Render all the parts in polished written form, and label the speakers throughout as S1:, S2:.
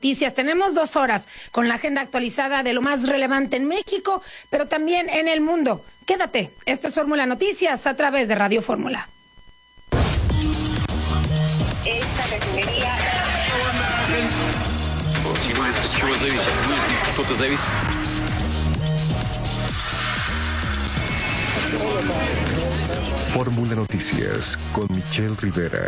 S1: Noticias. Tenemos 2 horas con la agenda actualizada de lo más relevante en México, pero también en el mundo. Quédate, esto es Fórmula Noticias a través de Radio Fórmula.
S2: Esta refinería...
S3: Fórmula Noticias con Michelle Rivera.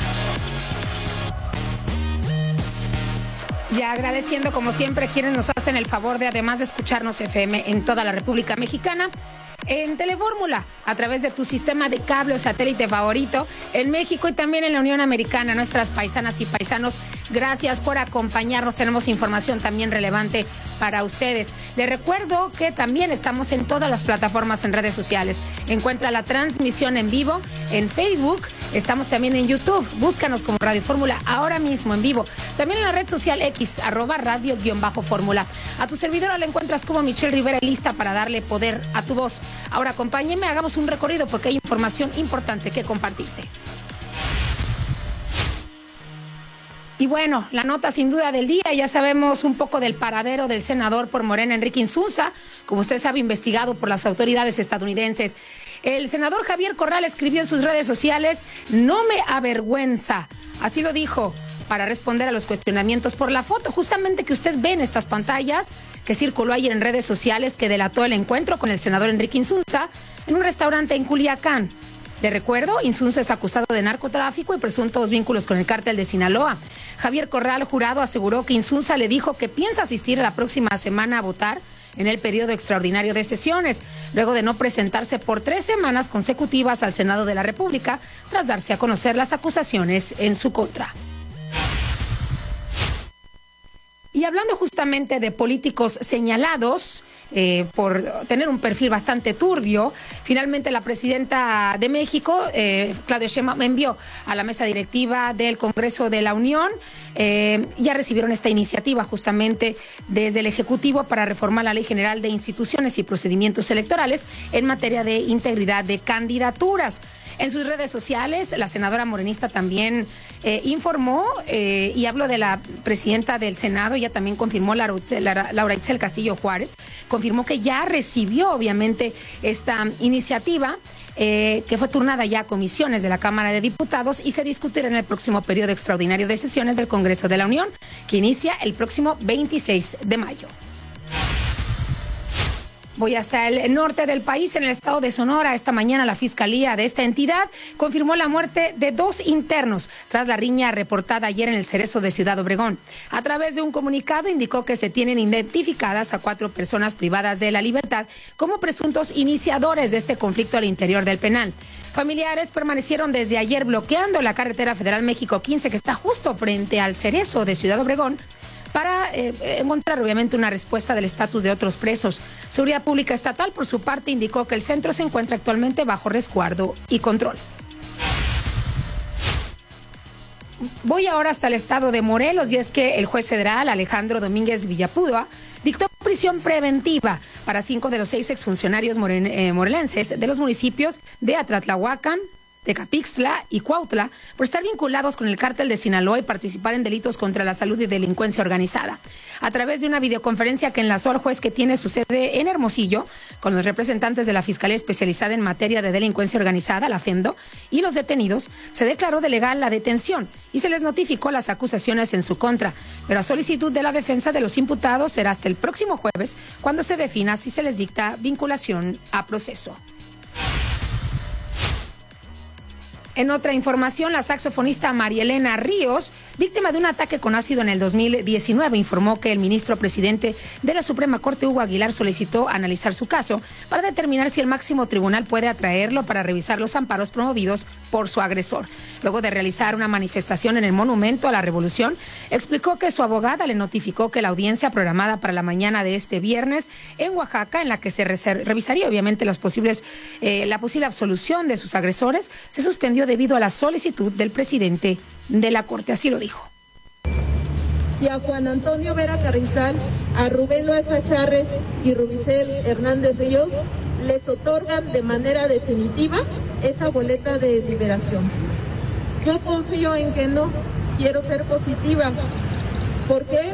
S1: Ya agradeciendo como siempre quienes nos hacen el favor de, además de escucharnos FM en toda la República Mexicana, en Telefórmula, a través de tu sistema de cable o satélite favorito en México y también en la Unión Americana. Nuestras paisanas y paisanos, gracias por acompañarnos. Tenemos información también relevante para ustedes. Les recuerdo que también estamos en todas las plataformas en redes sociales. Encuentra la transmisión en vivo en Facebook. Estamos también en YouTube. Búscanos como Radio Fórmula ahora mismo en vivo. También en la red social X, @radio_fórmula. A tu servidora la encuentras como Michelle Rivera, lista para darle poder a tu voz. Ahora acompáñenme, hagamos un recorrido porque hay información importante que compartirte. Y bueno, la nota sin duda del día, ya sabemos un poco del paradero del senador por Morena, Enrique Insunza, como usted sabe, investigado por las autoridades estadounidenses. El senador Javier Corral escribió en sus redes sociales: "No me avergüenza", así lo dijo, para responder a los cuestionamientos por la foto justamente que usted ve en estas pantallas, que circuló ayer en redes sociales, que delató el encuentro con el senador Enrique Insunza en un restaurante en Culiacán. Le recuerdo, Insunza es acusado de narcotráfico y presuntos vínculos con el cártel de Sinaloa. Javier Corral Jurado aseguró que Insunza le dijo que piensa asistir la próxima semana a votar en el periodo extraordinario de sesiones, luego de no presentarse por 3 semanas consecutivas al Senado de la República, tras darse a conocer las acusaciones en su contra. Y hablando justamente de políticos señalados por tener un perfil bastante turbio, finalmente la presidenta de México, Claudia Sheinbaum, envió a la mesa directiva del Congreso de la Unión. Ya recibieron esta iniciativa justamente desde el Ejecutivo para reformar la Ley General de Instituciones y Procedimientos Electorales en materia de integridad de candidaturas. En sus redes sociales, la senadora morenista también informó, y hablo de la presidenta del Senado, ella también confirmó, Laura Itzel Castillo Juárez, confirmó que ya recibió obviamente esta iniciativa, que fue turnada ya a comisiones de la Cámara de Diputados y se discutirá en el próximo periodo extraordinario de sesiones del Congreso de la Unión, que inicia el próximo 26 de mayo. Voy hasta el norte del país, en el estado de Sonora. Esta mañana la fiscalía de esta entidad confirmó la muerte de 2 internos tras la riña reportada ayer en el Cerezo de Ciudad Obregón. A través de un comunicado indicó que se tienen identificadas a 4 personas privadas de la libertad como presuntos iniciadores de este conflicto al interior del penal. Familiares permanecieron desde ayer bloqueando la carretera Federal México 15, que está justo frente al Cerezo de Ciudad Obregón, para encontrar obviamente una respuesta del estatus de otros presos. Seguridad Pública Estatal, por su parte, indicó que el centro se encuentra actualmente bajo resguardo y control. Voy ahora hasta el estado de Morelos, y es que el juez federal Alejandro Domínguez Villapúa dictó prisión preventiva para 5 de los 6 exfuncionarios morelenses de los municipios de Atlatlahuacán, Tecapixtla y Cuautla por estar vinculados con el cártel de Sinaloa y participar en delitos contra la salud y delincuencia organizada. A través de una videoconferencia que enlazó al juez, que tiene su sede en Hermosillo, con los representantes de la Fiscalía Especializada en Materia de Delincuencia Organizada, la FEMDO, y los detenidos, se declaró de legal la detención y se les notificó las acusaciones en su contra, pero a solicitud de la defensa de los imputados será hasta el próximo jueves cuando se defina si se les dicta vinculación a proceso. En otra información, la saxofonista María Elena Ríos, víctima de un ataque con ácido en el 2019, informó que el ministro presidente de la Suprema Corte, Hugo Aguilar, solicitó analizar su caso para determinar si el máximo tribunal puede atraerlo para revisar los amparos promovidos por su agresor. Luego de realizar una manifestación en el Monumento a la Revolución, explicó que su abogada le notificó que la audiencia programada para la mañana de este viernes en Oaxaca, en la que se revisaría obviamente la posible absolución de sus agresores, se suspendió debido a la solicitud del presidente de la Corte. Así lo dijo.
S4: Si a Juan Antonio Vera Carrizal, a Rubén Loaiza Charres y Rubicel Hernández Ríos les otorgan de manera definitiva esa boleta de liberación. Yo confío en que no, quiero ser positiva. ¿Por qué?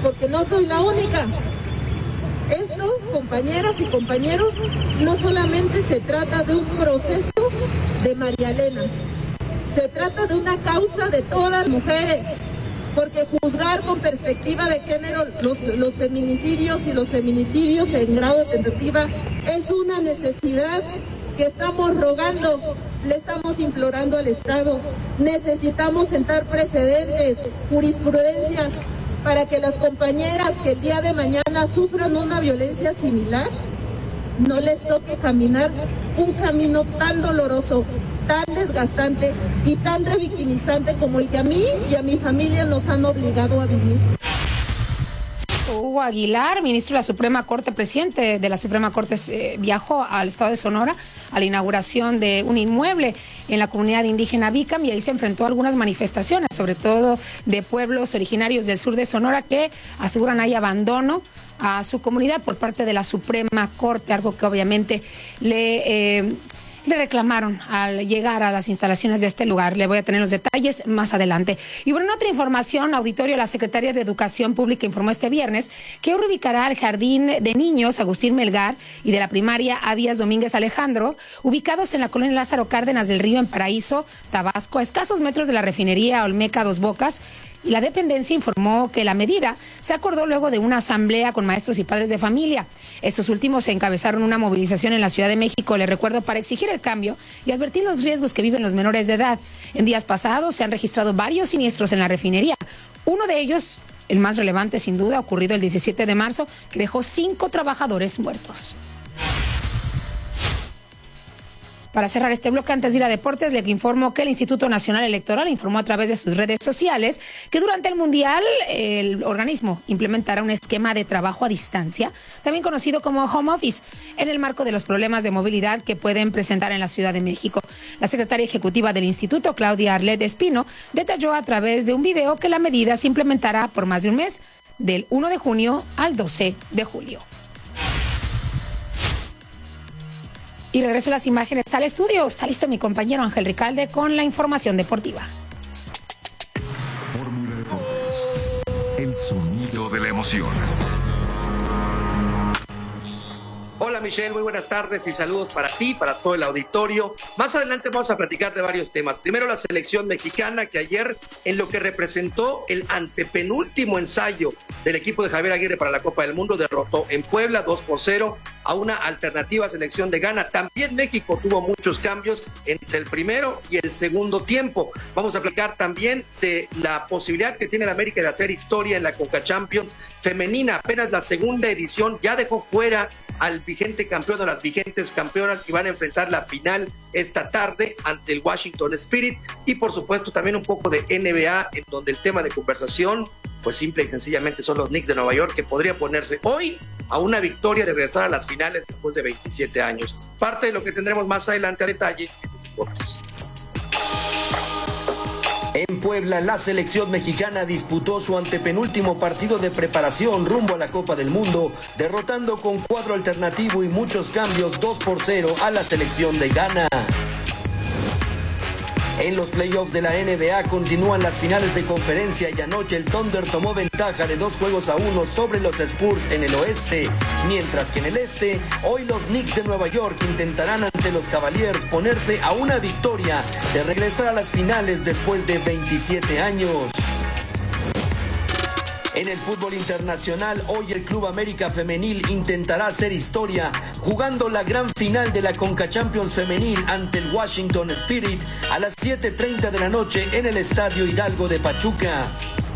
S4: porque no soy la única. Esto, compañeras y compañeros, no solamente se trata de un proceso de María Elena, se trata de una causa de todas las mujeres, porque juzgar con perspectiva de género los feminicidios y los feminicidios en grado de tentativa es una necesidad que estamos rogando, le estamos implorando al Estado. Necesitamos sentar precedentes, jurisprudencias, para que las compañeras que el día de mañana sufran una violencia similar, no les toque caminar un camino tan doloroso, tan desgastante y tan revictimizante como el que a mí y a mi familia nos han obligado a vivir.
S1: Hugo Aguilar, ministro de la Suprema Corte, presidente de la Suprema Corte, viajó al estado de Sonora a la inauguración de un inmueble en la comunidad indígena Bicam y ahí se enfrentó a algunas manifestaciones, sobre todo de pueblos originarios del sur de Sonora que aseguran hay abandono a su comunidad por parte de la Suprema Corte, algo que obviamente le reclamaron al llegar a las instalaciones de este lugar. Le voy a tener los detalles más adelante. Y bueno, en otra información, auditorio, la Secretaría de Educación Pública informó este viernes que reubicará al Jardín de Niños Agustín Melgar y de la primaria Avías Domínguez Alejandro, ubicados en la colonia Lázaro Cárdenas del Río en Paraíso, Tabasco, a escasos metros de la refinería Olmeca Dos Bocas. Y la dependencia informó que la medida se acordó luego de una asamblea con maestros y padres de familia. Estos últimos encabezaron una movilización en la Ciudad de México, les recuerdo, para exigir el cambio y advertir los riesgos que viven los menores de edad. En días pasados se han registrado varios siniestros en la refinería. Uno de ellos, el más relevante sin duda, ocurrido el 17 de marzo, que dejó 5 trabajadores muertos. Para cerrar este bloque, antes de ir a deportes, le informo que el Instituto Nacional Electoral informó a través de sus redes sociales que durante el Mundial el organismo implementará un esquema de trabajo a distancia, también conocido como home office, en el marco de los problemas de movilidad que pueden presentar en la Ciudad de México. La secretaria ejecutiva del instituto, Claudia Arlet Espino, detalló a través de un video que la medida se implementará por más de un mes, del 1 de junio al 12 de julio. Y regreso las imágenes al estudio. Está listo mi compañero Ángel Ricalde con la información deportiva.
S3: Fórmula Deportes. El sonido de la emoción.
S5: Hola Michelle, muy buenas tardes y saludos para ti, para todo el auditorio. Más adelante vamos a platicar de varios temas. Primero la selección mexicana que ayer, en lo que representó el antepenúltimo ensayo del equipo de Javier Aguirre para la Copa del Mundo, derrotó en Puebla 2-0 a una alternativa selección de Ghana. También México tuvo muchos cambios entre el primero y el segundo tiempo. Vamos a platicar también de la posibilidad que tiene el América de hacer historia en la Conca Champions femenina. Apenas la segunda edición ya dejó fuera al vigente campeón o las vigentes campeonas que van a enfrentar la final esta tarde ante el Washington Spirit, y por supuesto también un poco de NBA, en donde el tema de conversación pues simple y sencillamente son los Knicks de Nueva York, que podría ponerse hoy a una victoria de regresar a las finales después de 27 años. Parte de lo que tendremos más adelante a detalle en los deportes.
S6: En Puebla, la selección mexicana disputó su antepenúltimo partido de preparación rumbo a la Copa del Mundo, derrotando con cuadro alternativo y muchos cambios 2-0 a la selección de Ghana. En los playoffs de la NBA continúan las finales de conferencia y anoche el Thunder tomó ventaja de 2-1 sobre los Spurs en el oeste, mientras que en el este, hoy los Knicks de Nueva York intentarán ante los Cavaliers ponerse a una victoria de regresar a las finales después de 27 años. En el fútbol internacional, hoy el Club América Femenil intentará hacer historia jugando la gran final de la Conca Champions Femenil ante el Washington Spirit a las 7:30 de la noche en el Estadio Hidalgo de Pachuca.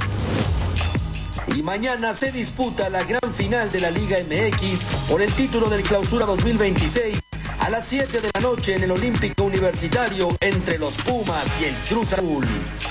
S6: Y mañana se disputa la gran final de la Liga MX por el título del Clausura 2026 a las 7 de la noche en el Olímpico Universitario entre los Pumas y el Cruz Azul.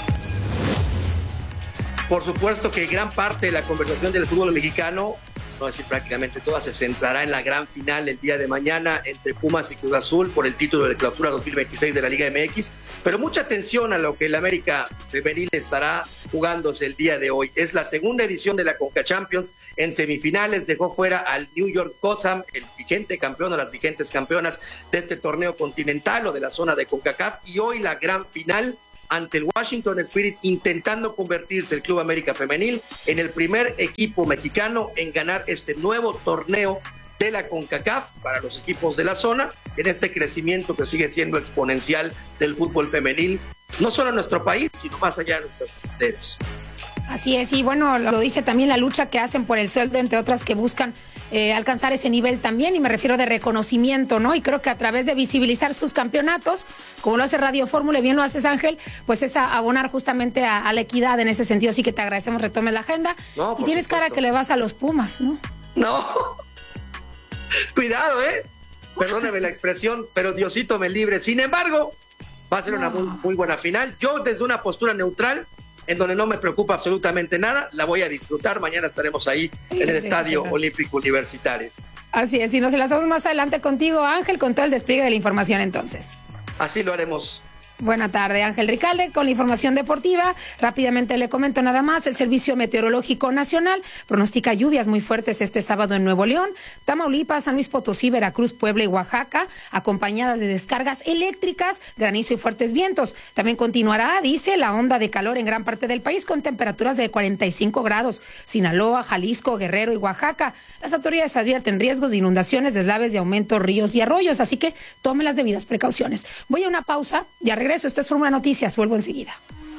S5: Por supuesto que gran parte de la conversación del fútbol mexicano, no decir prácticamente toda, se centrará en la gran final el día de mañana entre Pumas y Cruz Azul por el título de Clausura 2026 de la Liga MX, pero mucha atención a lo que el América Femenil estará jugándose el día de hoy. Es la segunda edición de la Conca Champions. En semifinales dejó fuera al New York Gotham, el vigente campeón o las vigentes campeonas de este torneo continental o de la zona de CONCACAF, y hoy la gran final ante el Washington Spirit, intentando convertirse el Club América Femenil en el primer equipo mexicano en ganar este nuevo torneo de la CONCACAF para los equipos de la zona, en este crecimiento que sigue siendo exponencial del fútbol femenil, no solo en nuestro país, sino más allá de nuestras fronteras.
S1: Así es, y bueno, lo dice también la lucha que hacen por el sueldo, entre otras que buscan alcanzar ese nivel también, y me refiero de reconocimiento, ¿no? Y creo que a través de visibilizar sus campeonatos, como lo hace Radio Fórmula y bien lo haces, Ángel, pues es abonar justamente a la equidad en ese sentido. Así que te agradecemos, retomes la agenda. No, y tienes cara que le vas a los Pumas, ¿no?
S5: No, cuidado, perdóneme la expresión, pero Diosito me libre. Sin embargo, va a ser una muy buena final. Yo desde una postura neutral, en donde no me preocupa absolutamente nada, la voy a disfrutar. Mañana estaremos ahí en el Estadio Olímpico Universitario.
S1: Así es, y nos enlazamos más adelante contigo, Ángel, con todo el despliegue de la información entonces.
S5: Así lo haremos.
S1: Buena tarde, Ángel Ricalde, con la información deportiva. Rápidamente le comento nada más. El Servicio Meteorológico Nacional pronostica lluvias muy fuertes este sábado en Nuevo León, Tamaulipas, San Luis Potosí, Veracruz, Puebla y Oaxaca, acompañadas de descargas eléctricas, granizo y fuertes vientos. También continuará, dice, la onda de calor en gran parte del país con temperaturas de 45 grados. Sinaloa, Jalisco, Guerrero y Oaxaca. Las autoridades advierten riesgos de inundaciones, deslaves y aumento de ríos y arroyos, así que tomen las debidas precauciones. Voy a una pausa, ya regreso. Esto es Fórmula Noticias, vuelvo enseguida.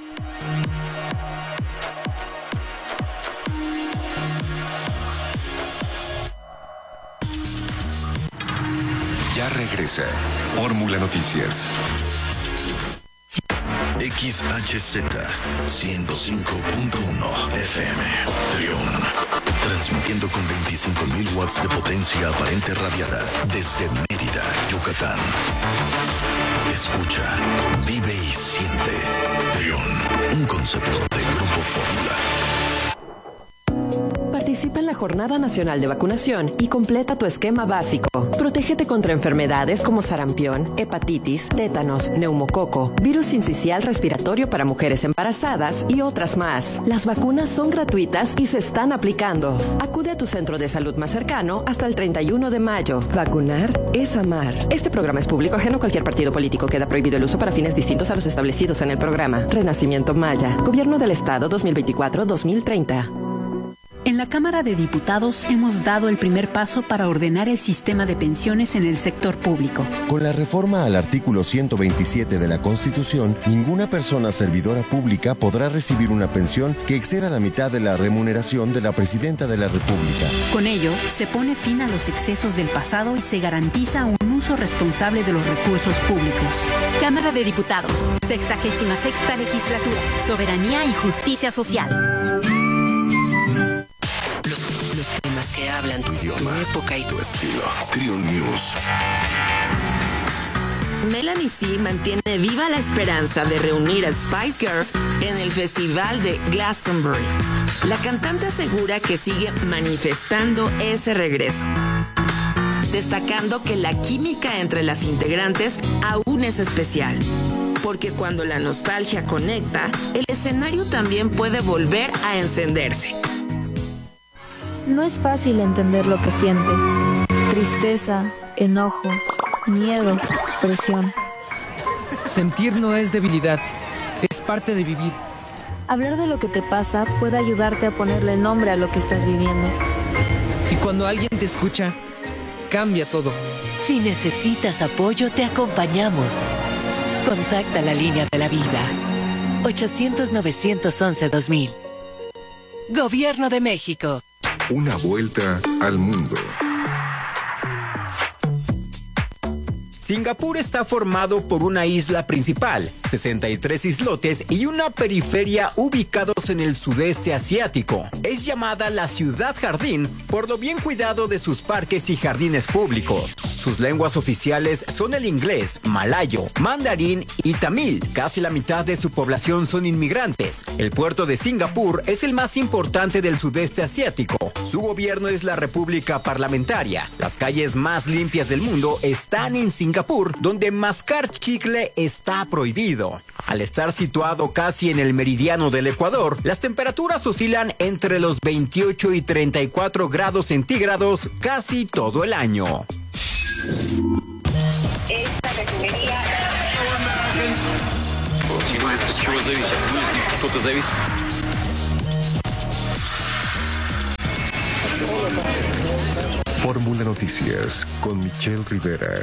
S3: Ya regresa Fórmula Noticias.
S7: XHZ 105.1 FM Triun, transmitiendo con 25.000 watts de potencia aparente radiada desde Mérida, Yucatán. Escucha, vive y siente Triun, un concepto de Grupo Fórmula.
S8: Participa en la Jornada Nacional de Vacunación y completa tu esquema básico. Protégete contra enfermedades como sarampión, hepatitis, tétanos, neumococo, virus sincicial respiratorio para mujeres embarazadas y otras más. Las vacunas son gratuitas y se están aplicando. Acude a tu centro de salud más cercano hasta el 31 de mayo. Vacunar es amar. Este programa es público ajeno a cualquier partido político. Queda prohibido el uso para fines distintos a los establecidos en el programa. Renacimiento Maya. Gobierno del Estado 2024-2030.
S9: En la Cámara de Diputados hemos dado el primer paso para ordenar el sistema de pensiones en el sector público.
S10: Con la reforma al artículo 127 de la Constitución, ninguna persona servidora pública podrá recibir una pensión que exceda la mitad de la remuneración de la Presidenta de la República.
S9: Con ello, se pone fin a los excesos del pasado y se garantiza un uso responsable de los recursos públicos.
S11: Cámara de Diputados, 66ª Legislatura, Soberanía y Justicia Social.
S12: Los temas que hablan
S7: tu idioma,
S12: tu época y
S7: tu estilo. Triun News.
S13: Melanie C mantiene viva la esperanza de reunir a Spice Girls en el Festival de Glastonbury. La cantante asegura que sigue manifestando ese regreso, destacando que la química entre las integrantes aún es especial, porque cuando la nostalgia conecta, el escenario también puede volver a encenderse.
S14: No es fácil entender lo que sientes. Tristeza, enojo, miedo, presión.
S15: Sentir no es debilidad, es parte de vivir.
S14: Hablar de lo que te pasa puede ayudarte a ponerle nombre a lo que estás viviendo.
S15: Y cuando alguien te escucha, cambia todo.
S16: Si necesitas apoyo, te acompañamos. Contacta la línea de la vida. 800-911-2000. Gobierno de México.
S3: Una vuelta al mundo.
S17: Singapur está formado por una isla principal, 63 islotes y una periferia ubicados en el sudeste asiático. Es llamada la ciudad jardín por lo bien cuidado de sus parques y jardines públicos. Sus lenguas oficiales son el inglés, malayo, mandarín y tamil. Casi la mitad de su población son inmigrantes. El puerto de Singapur es el más importante del sudeste asiático. Su gobierno es la República Parlamentaria. Las calles más limpias del mundo están en Singapur, donde mascar chicle está prohibido. Al estar situado casi en el meridiano del Ecuador, las temperaturas oscilan entre los 28 y 34 grados centígrados casi todo el año.
S2: Esta refinería
S18: чего зависит? Кто-то зависит.
S3: Fórmula Noticias con Michelle Rivera.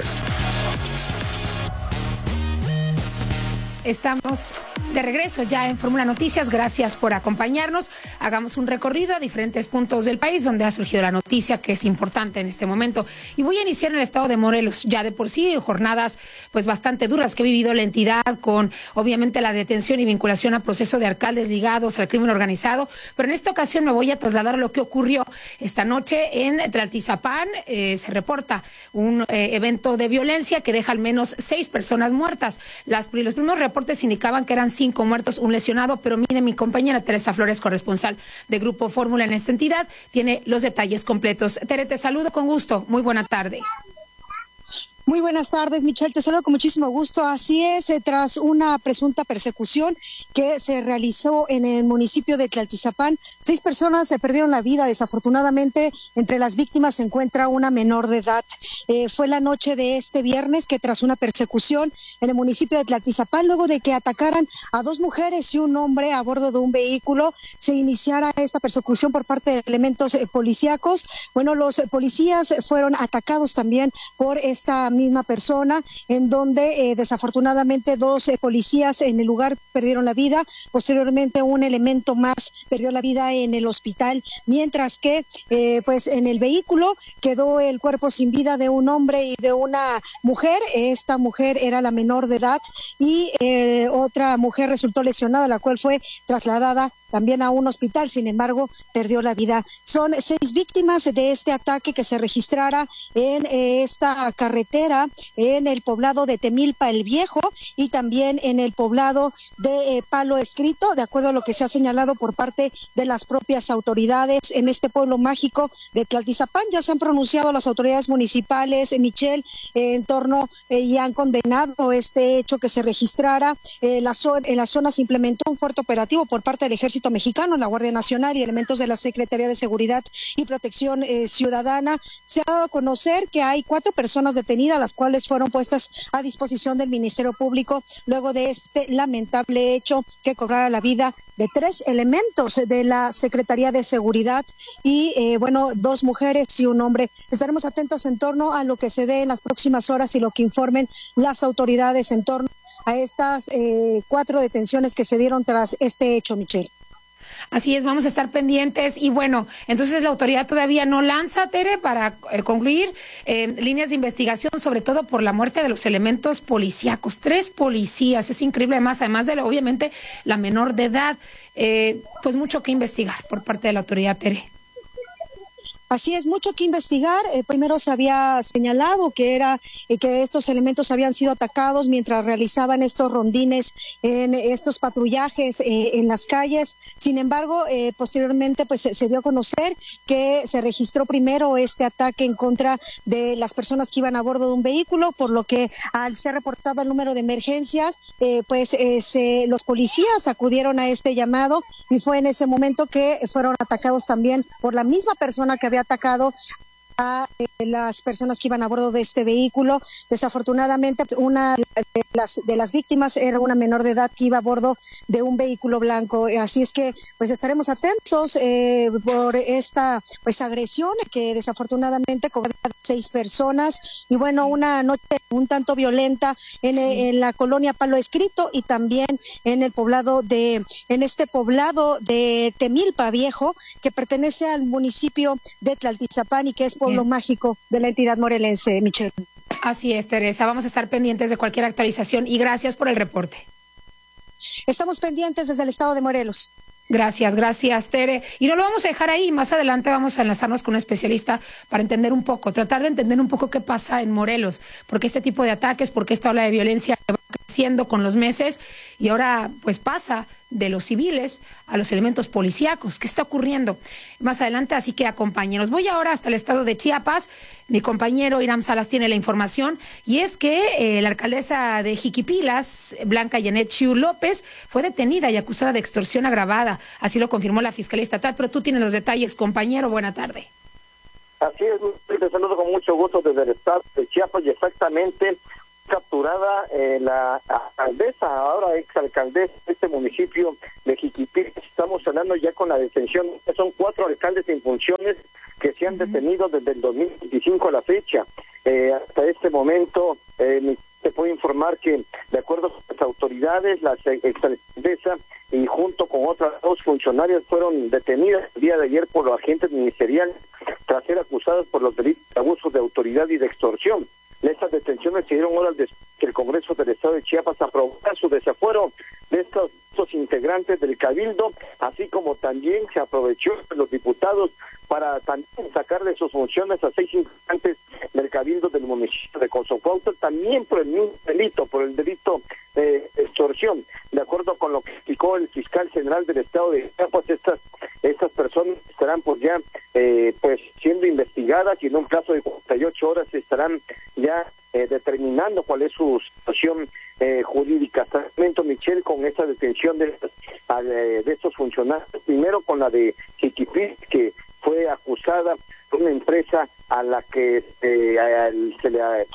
S1: Estamos de regreso ya en Fórmula Noticias. Gracias por acompañarnos. Hagamos un recorrido a diferentes puntos del país donde ha surgido la noticia que es importante en este momento. Y voy a iniciar en el estado de Morelos. Ya de por sí, jornadas pues bastante duras que ha vivido la entidad con obviamente la detención y vinculación a proceso de alcaldes ligados al crimen organizado. Pero en esta ocasión me voy a trasladar a lo que ocurrió esta noche en Tlaltizapán. Se reporta un evento de violencia que deja al menos 6 personas muertas. Los primeros reportes indicaban que eran 5 muertos, un lesionado, pero mire, mi compañera Teresa Flores, corresponsal de Grupo Fórmula en esta entidad, tiene los detalles completos. Tere, te saludo con gusto. Muy buena tarde.
S19: Muy buenas tardes, Michelle, te saludo con muchísimo gusto. Así es, tras una presunta persecución que se realizó en el municipio de Tlaltizapán, 6 personas se perdieron la vida. Desafortunadamente, entre las víctimas se encuentra una menor de edad. Fue la noche de este viernes que tras una persecución en el municipio de Tlaltizapán, luego de que atacaran a 2 mujeres y un hombre a bordo de un vehículo, se iniciara esta persecución por parte de elementos policíacos. Bueno, los policías fueron atacados también por esta misma persona, en donde desafortunadamente 2 policías en el lugar perdieron la vida. Posteriormente un elemento más perdió la vida en el hospital, mientras que pues en el vehículo quedó el cuerpo sin vida de un hombre y de una mujer. Esta mujer era la menor de edad y otra mujer resultó lesionada, la cual fue trasladada también a un hospital, sin embargo, perdió la vida. Son 6 víctimas de este ataque que se registrara en esta carretera en el poblado de Temilpa el Viejo y también en el poblado de Palo Escrito, de acuerdo a lo que se ha señalado por parte de las propias autoridades en este pueblo mágico de Tlaltizapán. Ya se han pronunciado las autoridades municipales, Michelle, en torno y han condenado este hecho que se registrara. En la zona se implementó un fuerte operativo por parte del Ejército Mexicano, la Guardia Nacional y elementos de la Secretaría de Seguridad y Protección Ciudadana. Se ha dado a conocer que hay 4 personas detenidas, las cuales fueron puestas a disposición del Ministerio Público luego de este lamentable hecho que cobrara la vida de 3 elementos de la Secretaría de Seguridad y 2 mujeres y un hombre. Estaremos atentos en torno a lo que se dé en las próximas horas y lo que informen las autoridades en torno a estas 4 detenciones que se dieron tras este hecho, Michelle.
S1: Así es, vamos a estar pendientes y bueno, entonces la autoridad todavía no lanza, Tere, para concluir líneas de investigación, sobre todo por la muerte de los elementos policíacos. 3 policías, es increíble, además de obviamente la menor de edad, pues mucho que investigar por parte de la autoridad, Tere.
S19: Así es, mucho que investigar. Primero se había señalado que que estos elementos habían sido atacados mientras realizaban estos rondines en estos patrullajes en las calles. Sin embargo, posteriormente pues se dio a conocer que se registró primero este ataque en contra de las personas que iban a bordo de un vehículo, por lo que al ser reportado el número de emergencias, los policías acudieron a este llamado y fue en ese momento que fueron atacados también por la misma persona que había atacado a las personas que iban a bordo de este vehículo. Desafortunadamente, una de las víctimas era una menor de edad que iba a bordo de un vehículo blanco. Así es que pues estaremos atentos por esta pues agresión que desafortunadamente cobró 6 personas y bueno, una noche un tanto violenta en la colonia Palo Escrito y también en este poblado de Temilpa Viejo, que pertenece al municipio de Tlaltizapán y que es pueblo mágico de la entidad morelense, Michelle.
S1: Así es, Teresa, vamos a estar pendientes de cualquier actualización y gracias por el reporte.
S19: Estamos pendientes desde el estado de Morelos.
S1: Gracias, Tere. Y no lo vamos a dejar ahí, más adelante vamos a enlazarnos con un especialista para tratar de entender un poco qué pasa en Morelos, porque este tipo de ataques, porque esta ola de violencia va creciendo con los meses y ahora pues pasa de los civiles a los elementos policíacos. ¿Qué está ocurriendo? Más adelante, así que acompáñenos. Voy ahora hasta el estado de Chiapas. Mi compañero Iram Salas tiene la información y es que la alcaldesa de Jiquipilas, Blanca Janet Chiu López, fue detenida y acusada de extorsión agravada. Así lo confirmó la Fiscalía Estatal, pero tú tienes los detalles, compañero. Buena tarde.
S20: Así es, te saludo con mucho gusto desde el estado de Chiapas y exactamente capturada la alcaldesa, ahora exalcaldesa de este municipio de Jiquipilco. Estamos hablando ya con la detención, son 4 alcaldes en funciones que se han detenido desde el 2025 a la fecha. Hasta este momento te puedo informar que, de acuerdo con las autoridades, la exalcaldesa y junto con otras 2 funcionarias fueron detenidas el día de ayer por los agentes ministeriales tras ser acusados por los delitos de abuso de autoridad y de extorsión. Estas detenciones se dieron horas después que el Congreso del Estado de Chiapas aprobara su desafuero de estos integrantes del Cabildo, así como también se aprovechó de los diputados para también sacar de sus funciones a 6 integrantes del Cabildo del municipio de Cozocuautla, también por el mismo delito, por el delito de extorsión. De acuerdo con lo que explicó el fiscal general del Estado de Chiapas, estas personas estarán pues ya siendo investigadas y en un plazo de 48 horas estarán ya determinando cuál es su situación jurídica. Hasta el momento, Michelle, con esta detención de estos funcionarios, primero con la de Jiquipilco, que fue acusada por una empresa a la que se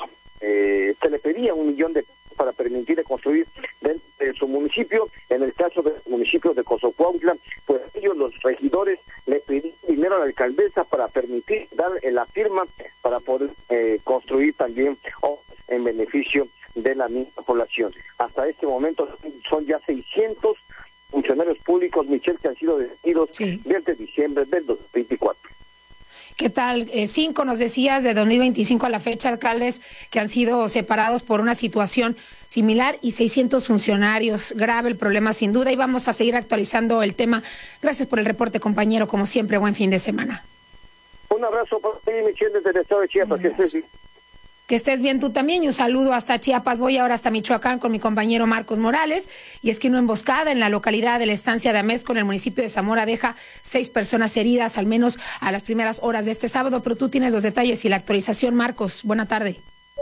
S20: le pedía $1 millón para permitirle construir dentro de su municipio. En el caso del municipio de Cozocuautla, pues ellos, los regidores, le pidieron dinero a la alcaldesa para permitir dar la firma para poder construir también en beneficio de la misma población. Hasta este momento son ya 600 funcionarios públicos, Michelle, que han sido detenidos desde diciembre del 2024.
S1: ¿Qué tal? 5 nos decías de 2025 a la fecha, alcaldes que han sido separados por una situación similar y 600 funcionarios. Grave el problema, sin duda, y vamos a seguir actualizando el tema. Gracias por el reporte, compañero. Como siempre, buen fin de semana.
S20: Un abrazo para ti, Michelle, desde el Estado de Chiapas.
S1: Que estés bien tú también, y un saludo hasta Chiapas. Voy ahora hasta Michoacán con mi compañero Marcos Morales, y es que una emboscada en la localidad de la Estancia de Amezco, en el municipio de Zamora, deja 6 personas heridas, al menos a las primeras horas de este sábado, pero tú tienes los detalles y la actualización, Marcos. Buena tarde.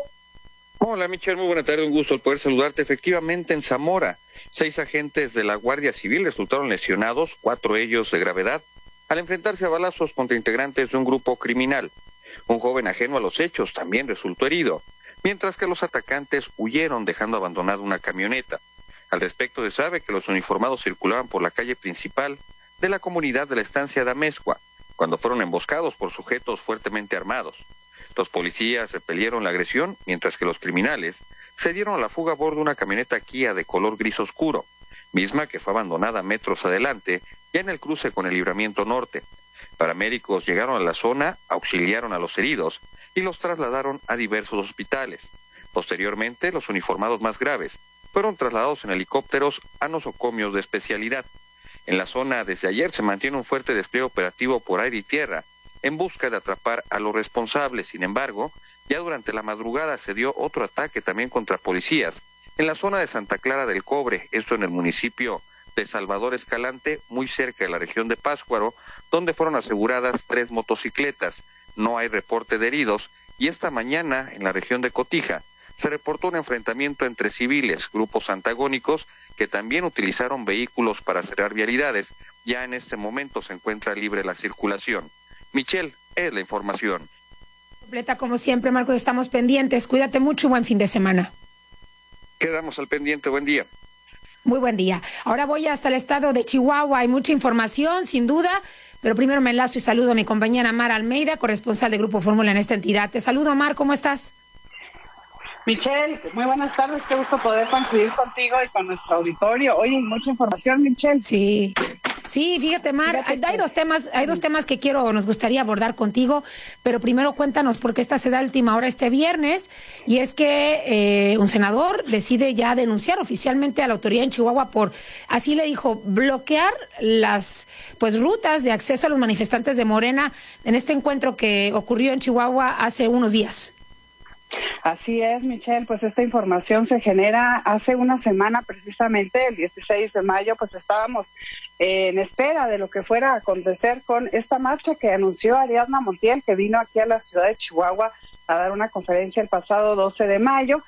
S21: Hola, Michelle, muy buena tarde, un gusto poder saludarte. Efectivamente, en Zamora, 6 agentes de la Guardia Civil resultaron lesionados, 4 ellos de gravedad, al enfrentarse a balazos contra integrantes de un grupo criminal. Un joven ajeno a los hechos también resultó herido, mientras que los atacantes huyeron dejando abandonada una camioneta. Al respecto, se sabe que los uniformados circulaban por la calle principal de la comunidad de la Estancia de Amezcua, cuando fueron emboscados por sujetos fuertemente armados. Los policías repelieron la agresión, mientras que los criminales se dieron a la fuga a bordo de una camioneta Kia de color gris oscuro, misma que fue abandonada metros adelante, ya en el cruce con el Libramiento Norte. Paramédicos llegaron a la zona, auxiliaron a los heridos y los trasladaron a diversos hospitales. Posteriormente, los uniformados más graves fueron trasladados en helicópteros a nosocomios de especialidad. En la zona, desde ayer, se mantiene un fuerte despliegue operativo por aire y tierra en busca de atrapar a los responsables. Sin embargo, ya durante la madrugada se dio otro ataque también contra policías en la zona de Santa Clara del Cobre, esto en el municipio de Salvador Escalante, muy cerca de la región de Pátzcuaro, donde fueron aseguradas 3 motocicletas. No hay reporte de heridos, y esta mañana, en la región de Cotija, se reportó un enfrentamiento entre civiles, grupos antagónicos, que también utilizaron vehículos para cerrar vialidades. Ya en este momento se encuentra libre la circulación. Michelle, es la información.
S1: Completa como siempre, Marcos, estamos pendientes. Cuídate mucho y buen fin de semana.
S21: Quedamos al pendiente, buen día.
S1: Muy buen día. Ahora voy hasta el estado de Chihuahua. Hay mucha información, sin duda, pero primero me enlazo y saludo a mi compañera Mar Almeida, corresponsal de Grupo Fórmula en esta entidad. Te saludo, Mar, ¿cómo estás?
S22: Michelle, muy buenas tardes, qué gusto poder coincidir contigo y con nuestro auditorio. Oye, mucha información, Michelle.
S1: Sí, fíjate, Mar, hay dos temas que nos gustaría abordar contigo, pero primero cuéntanos por qué esta se da a última hora este viernes, y es que un senador decide ya denunciar oficialmente a la autoridad en Chihuahua por, así le dijo, bloquear las rutas de acceso a los manifestantes de Morena en este encuentro que ocurrió en Chihuahua hace unos días.
S22: Así es, Michelle, pues esta información se genera hace una semana, precisamente el 16 de mayo, pues estábamos en espera de lo que fuera a acontecer con esta marcha que anunció Ariadna Montiel, que vino aquí a la ciudad de Chihuahua a dar una conferencia el pasado 12 de mayo.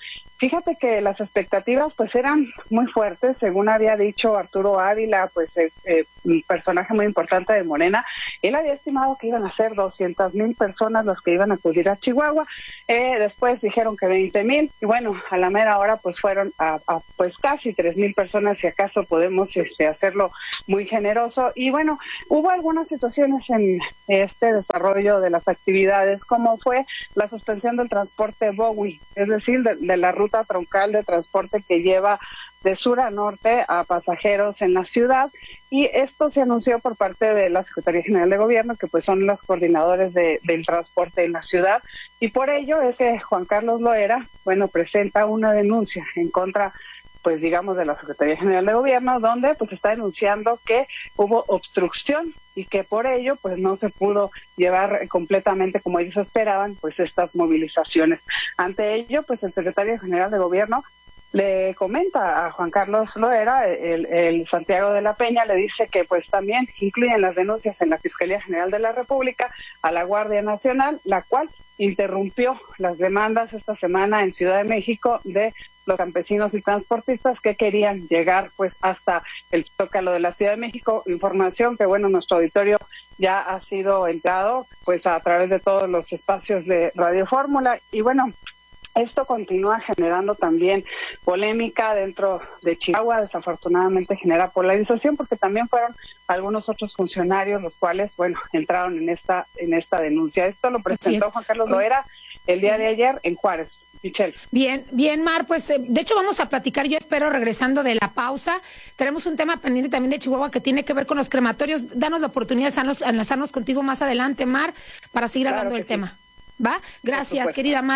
S22: Fíjate que las expectativas pues eran muy fuertes, según había dicho Arturo Ávila, pues un personaje muy importante de Morena. Él había estimado que iban a ser 200,000 personas las que iban a acudir a Chihuahua. Después dijeron que 20,000 y bueno, a la mera hora pues fueron a pues casi 3,000 personas, si acaso podemos hacerlo muy generoso. Y bueno, hubo algunas situaciones en este desarrollo de las actividades, como fue la suspensión del transporte Bowie, es decir, de la ruta troncal de transporte que lleva de sur a norte a pasajeros en la ciudad, y esto se anunció por parte de la Secretaría General de Gobierno, que pues son los coordinadores del transporte en la ciudad, y por ello es que Juan Carlos Loera, bueno, presenta una denuncia en contra, pues digamos, de la Secretaría General de Gobierno, donde pues está denunciando que hubo obstrucción y que por ello pues no se pudo llevar completamente como ellos esperaban pues estas movilizaciones. Ante ello pues el secretario general de Gobierno le comenta a Juan Carlos Loera, el Santiago de la Peña, le dice que pues también incluyen las denuncias en la Fiscalía General de la República a la Guardia Nacional, la cual interrumpió las demandas esta semana en Ciudad de México de los campesinos y transportistas que querían llegar pues hasta el Zócalo de la Ciudad de México. Información que bueno, nuestro auditorio ya ha sido entrado pues a través de todos los espacios de Radio Fórmula, y bueno, esto continúa generando también polémica dentro de Chihuahua. Desafortunadamente genera polarización porque también fueron algunos otros funcionarios los cuales, bueno, entraron en esta denuncia. Esto lo presentó Juan Carlos Loera el día de ayer en Juárez. Michelle.
S1: Bien, Mar, pues de hecho vamos a platicar, yo espero, regresando de la pausa. Tenemos un tema pendiente también de Chihuahua que tiene que ver con los crematorios. Danos la oportunidad de enlazarnos contigo más adelante, Mar, para seguir hablando del tema. ¿Va? Gracias, querida Mar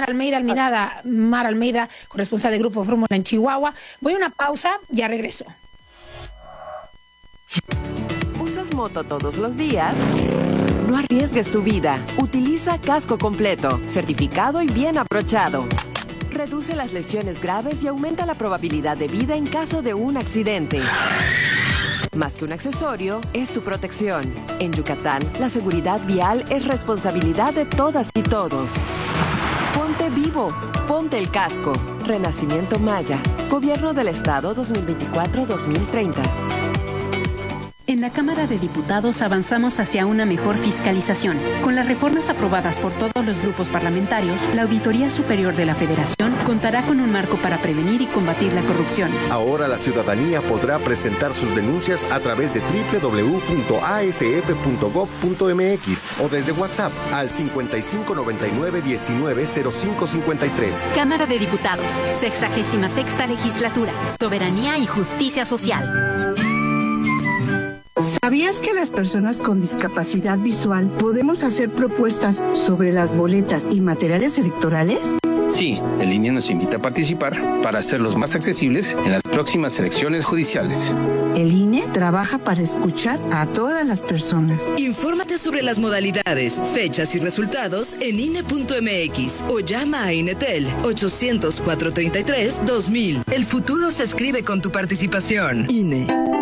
S1: Almeida, corresponsal de Grupo Fórmula en Chihuahua. Voy a una pausa, ya regreso.
S8: ¿Usas moto todos los días? No arriesgues tu vida. Utiliza casco completo, certificado y bien abrochado. Reduce las lesiones graves y aumenta la probabilidad de vida en caso de un accidente. Más que un accesorio, es tu protección. En Yucatán, la seguridad vial es responsabilidad de todas y todos. Ponte vivo, ponte el casco. Renacimiento Maya, Gobierno del Estado 2024-2030.
S9: En la Cámara de Diputados avanzamos hacia una mejor fiscalización. Con las reformas aprobadas por todos los grupos parlamentarios, la Auditoría Superior de la Federación contará con un marco para prevenir y combatir la corrupción.
S4: Ahora la ciudadanía podrá presentar sus denuncias a través de www.asf.gov.mx o desde WhatsApp al 5599-190553.
S11: Cámara de Diputados, 66ª Legislatura, Soberanía y Justicia Social.
S6: ¿Sabías que las personas con discapacidad visual podemos hacer propuestas sobre las boletas y materiales electorales?
S23: Sí, el INE nos invita a participar para hacerlos más accesibles en las próximas elecciones judiciales.
S6: El INE trabaja para escuchar a todas las personas.
S12: Infórmate sobre las modalidades, fechas y resultados en INE.mx o llama a INETEL 800-433-2000. El futuro se escribe con tu participación. INE.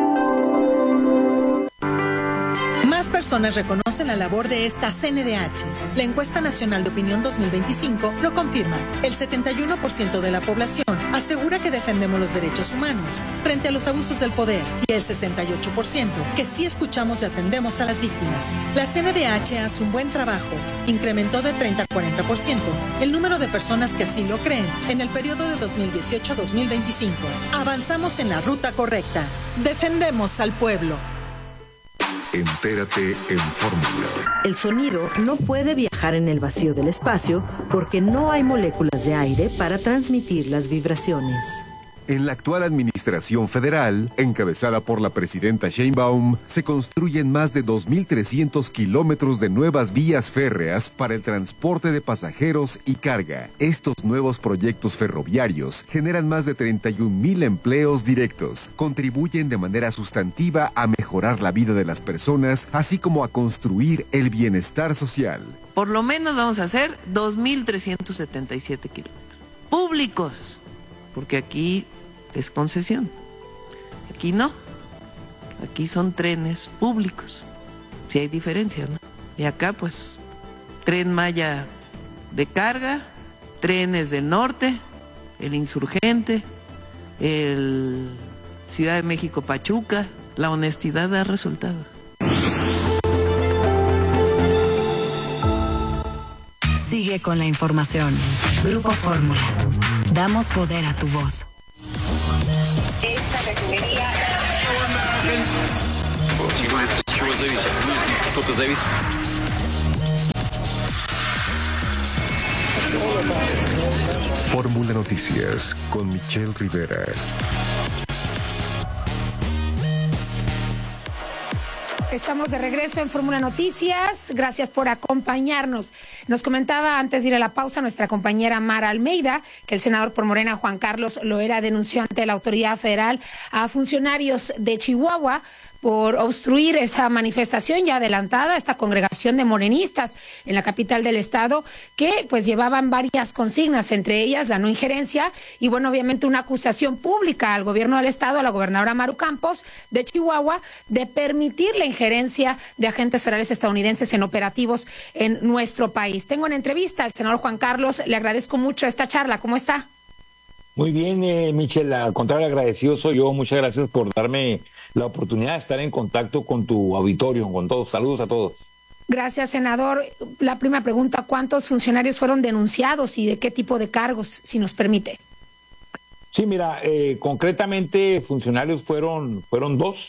S24: Más personas reconocen la labor de esta CNDH. La encuesta nacional de opinión 2025 lo confirma. El 71% de la población asegura que defendemos los derechos humanos frente a los abusos del poder y el 68% que sí escuchamos y atendemos a las víctimas. La CNDH hace un buen trabajo. Incrementó de 30 a 40% el número de personas que así lo creen en el periodo de 2018 a 2025. Avanzamos en la ruta correcta. Defendemos al pueblo.
S3: Entérate en Fórmula.
S25: El sonido no puede viajar en el vacío del espacio porque no hay moléculas de aire para transmitir las vibraciones.
S3: En la actual administración federal, encabezada por la presidenta Sheinbaum, se construyen más de 2.300 kilómetros de nuevas vías férreas para el transporte de pasajeros y carga. Estos nuevos proyectos ferroviarios generan más de 31,000 empleos directos, contribuyen de manera sustantiva a mejorar la vida de las personas, así como a construir el bienestar social.
S26: Por lo menos vamos a hacer 2.377 kilómetros públicos, porque aquí es concesión. Aquí no. Aquí son trenes públicos. Sí hay diferencia, ¿no? Y acá, pues, Tren Maya de carga, trenes del norte, el Insurgente, el Ciudad de México Pachuca. La honestidad da resultados.
S5: Sigue con la información. Grupo Fórmula. Damos poder a tu voz.
S2: Esta refinería...
S3: Fórmula Noticias con Michelle Rivera.
S1: Estamos de regreso en Fórmula Noticias. Gracias por acompañarnos. Nos comentaba antes de ir a la pausa nuestra compañera Mara Almeida que el senador por Morena, Juan Carlos Loera, denunció ante la autoridad federal a funcionarios de Chihuahua por obstruir esa manifestación ya adelantada, esta congregación de morenistas en la capital del estado, que pues llevaban varias consignas, entre ellas la no injerencia y bueno, obviamente una acusación pública al gobierno del estado, a la gobernadora Maru Campos de Chihuahua, de permitir la injerencia de agentes federales estadounidenses en operativos en nuestro país. Tengo una entrevista al senador Juan Carlos, le agradezco mucho esta charla, ¿cómo está?
S7: Muy bien, Michelle, al contrario, agradecido soy yo, muchas gracias por darme la oportunidad de estar en contacto con tu auditorio, con todos. Saludos a todos.
S1: Gracias, senador. La primera pregunta, ¿cuántos funcionarios fueron denunciados y de qué tipo de cargos, si nos permite?
S7: Sí, mira, concretamente funcionarios fueron dos,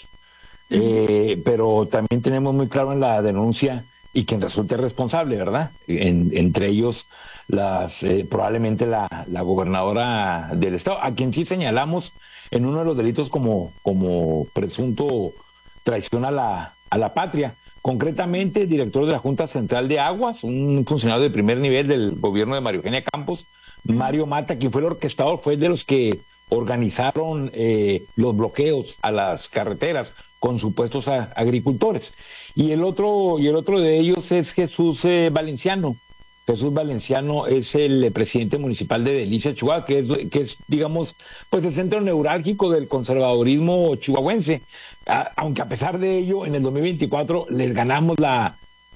S7: pero también tenemos muy claro en la denuncia y quien resulte responsable, ¿verdad? Entre ellos probablemente la gobernadora del estado, a quien sí señalamos en uno de los delitos como presunto traición a la patria. Concretamente, el director de la Junta Central de Aguas, un funcionario de primer nivel del gobierno de María Eugenia Campos, Mario Mata, quien fue el orquestador, fue de los que organizaron los bloqueos a las carreteras con supuestos agricultores. Y el otro de ellos es Jesús Valenciano. Jesús Valenciano es el presidente municipal de Delicias, Chihuahua, que es, digamos, pues el centro neurálgico del conservadurismo chihuahuense. Aunque a pesar de ello, en el 2024 les ganamos la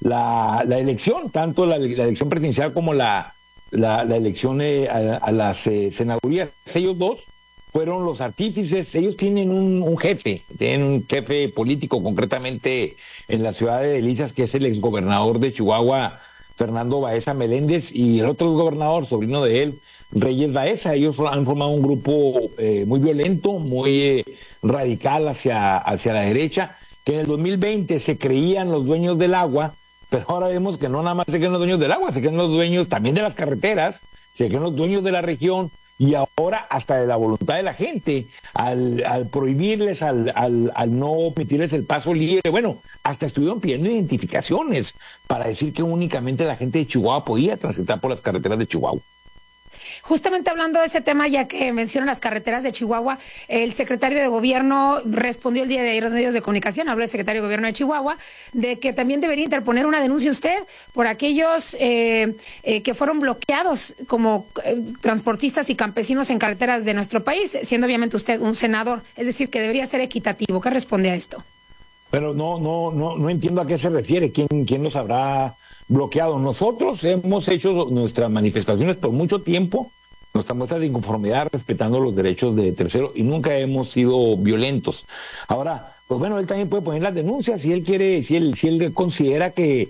S7: elección, tanto la elección presidencial como la elección a las senadurías. Ellos dos fueron los artífices. Ellos tienen un jefe político, concretamente en la ciudad de Delicias, que es el exgobernador de Chihuahua, Fernando Baeza Meléndez, y el otro gobernador, sobrino de él, Reyes Baeza. Ellos han formado un grupo muy violento, muy radical hacia la derecha, que en el 2020 se creían los dueños del agua, pero ahora vemos que no nada más se creen los dueños del agua, se creen los dueños también de las carreteras, se creen los dueños de la región, y ahora hasta de la voluntad de la gente, al prohibirles, al no permitirles el paso libre. Bueno, hasta estuvieron pidiendo identificaciones para decir que únicamente la gente de Chihuahua podía transitar por las carreteras de Chihuahua.
S1: Justamente hablando de ese tema, ya que mencionan las carreteras de Chihuahua, el secretario de Gobierno respondió el día de ayer a los medios de comunicación, habló el secretario de Gobierno de Chihuahua, de que también debería interponer una denuncia usted por aquellos que fueron bloqueados como transportistas y campesinos en carreteras de nuestro país, siendo obviamente usted un senador, es decir, que debería ser equitativo. ¿Qué responde a esto?
S7: Pero no entiendo a qué se refiere, quién los habrá bloqueado. Nosotros hemos hecho nuestras manifestaciones por mucho tiempo, nuestra muestra de inconformidad respetando los derechos de terceros, y nunca hemos sido violentos. Ahora, pues bueno, él también puede poner las denuncias si él quiere, si él considera que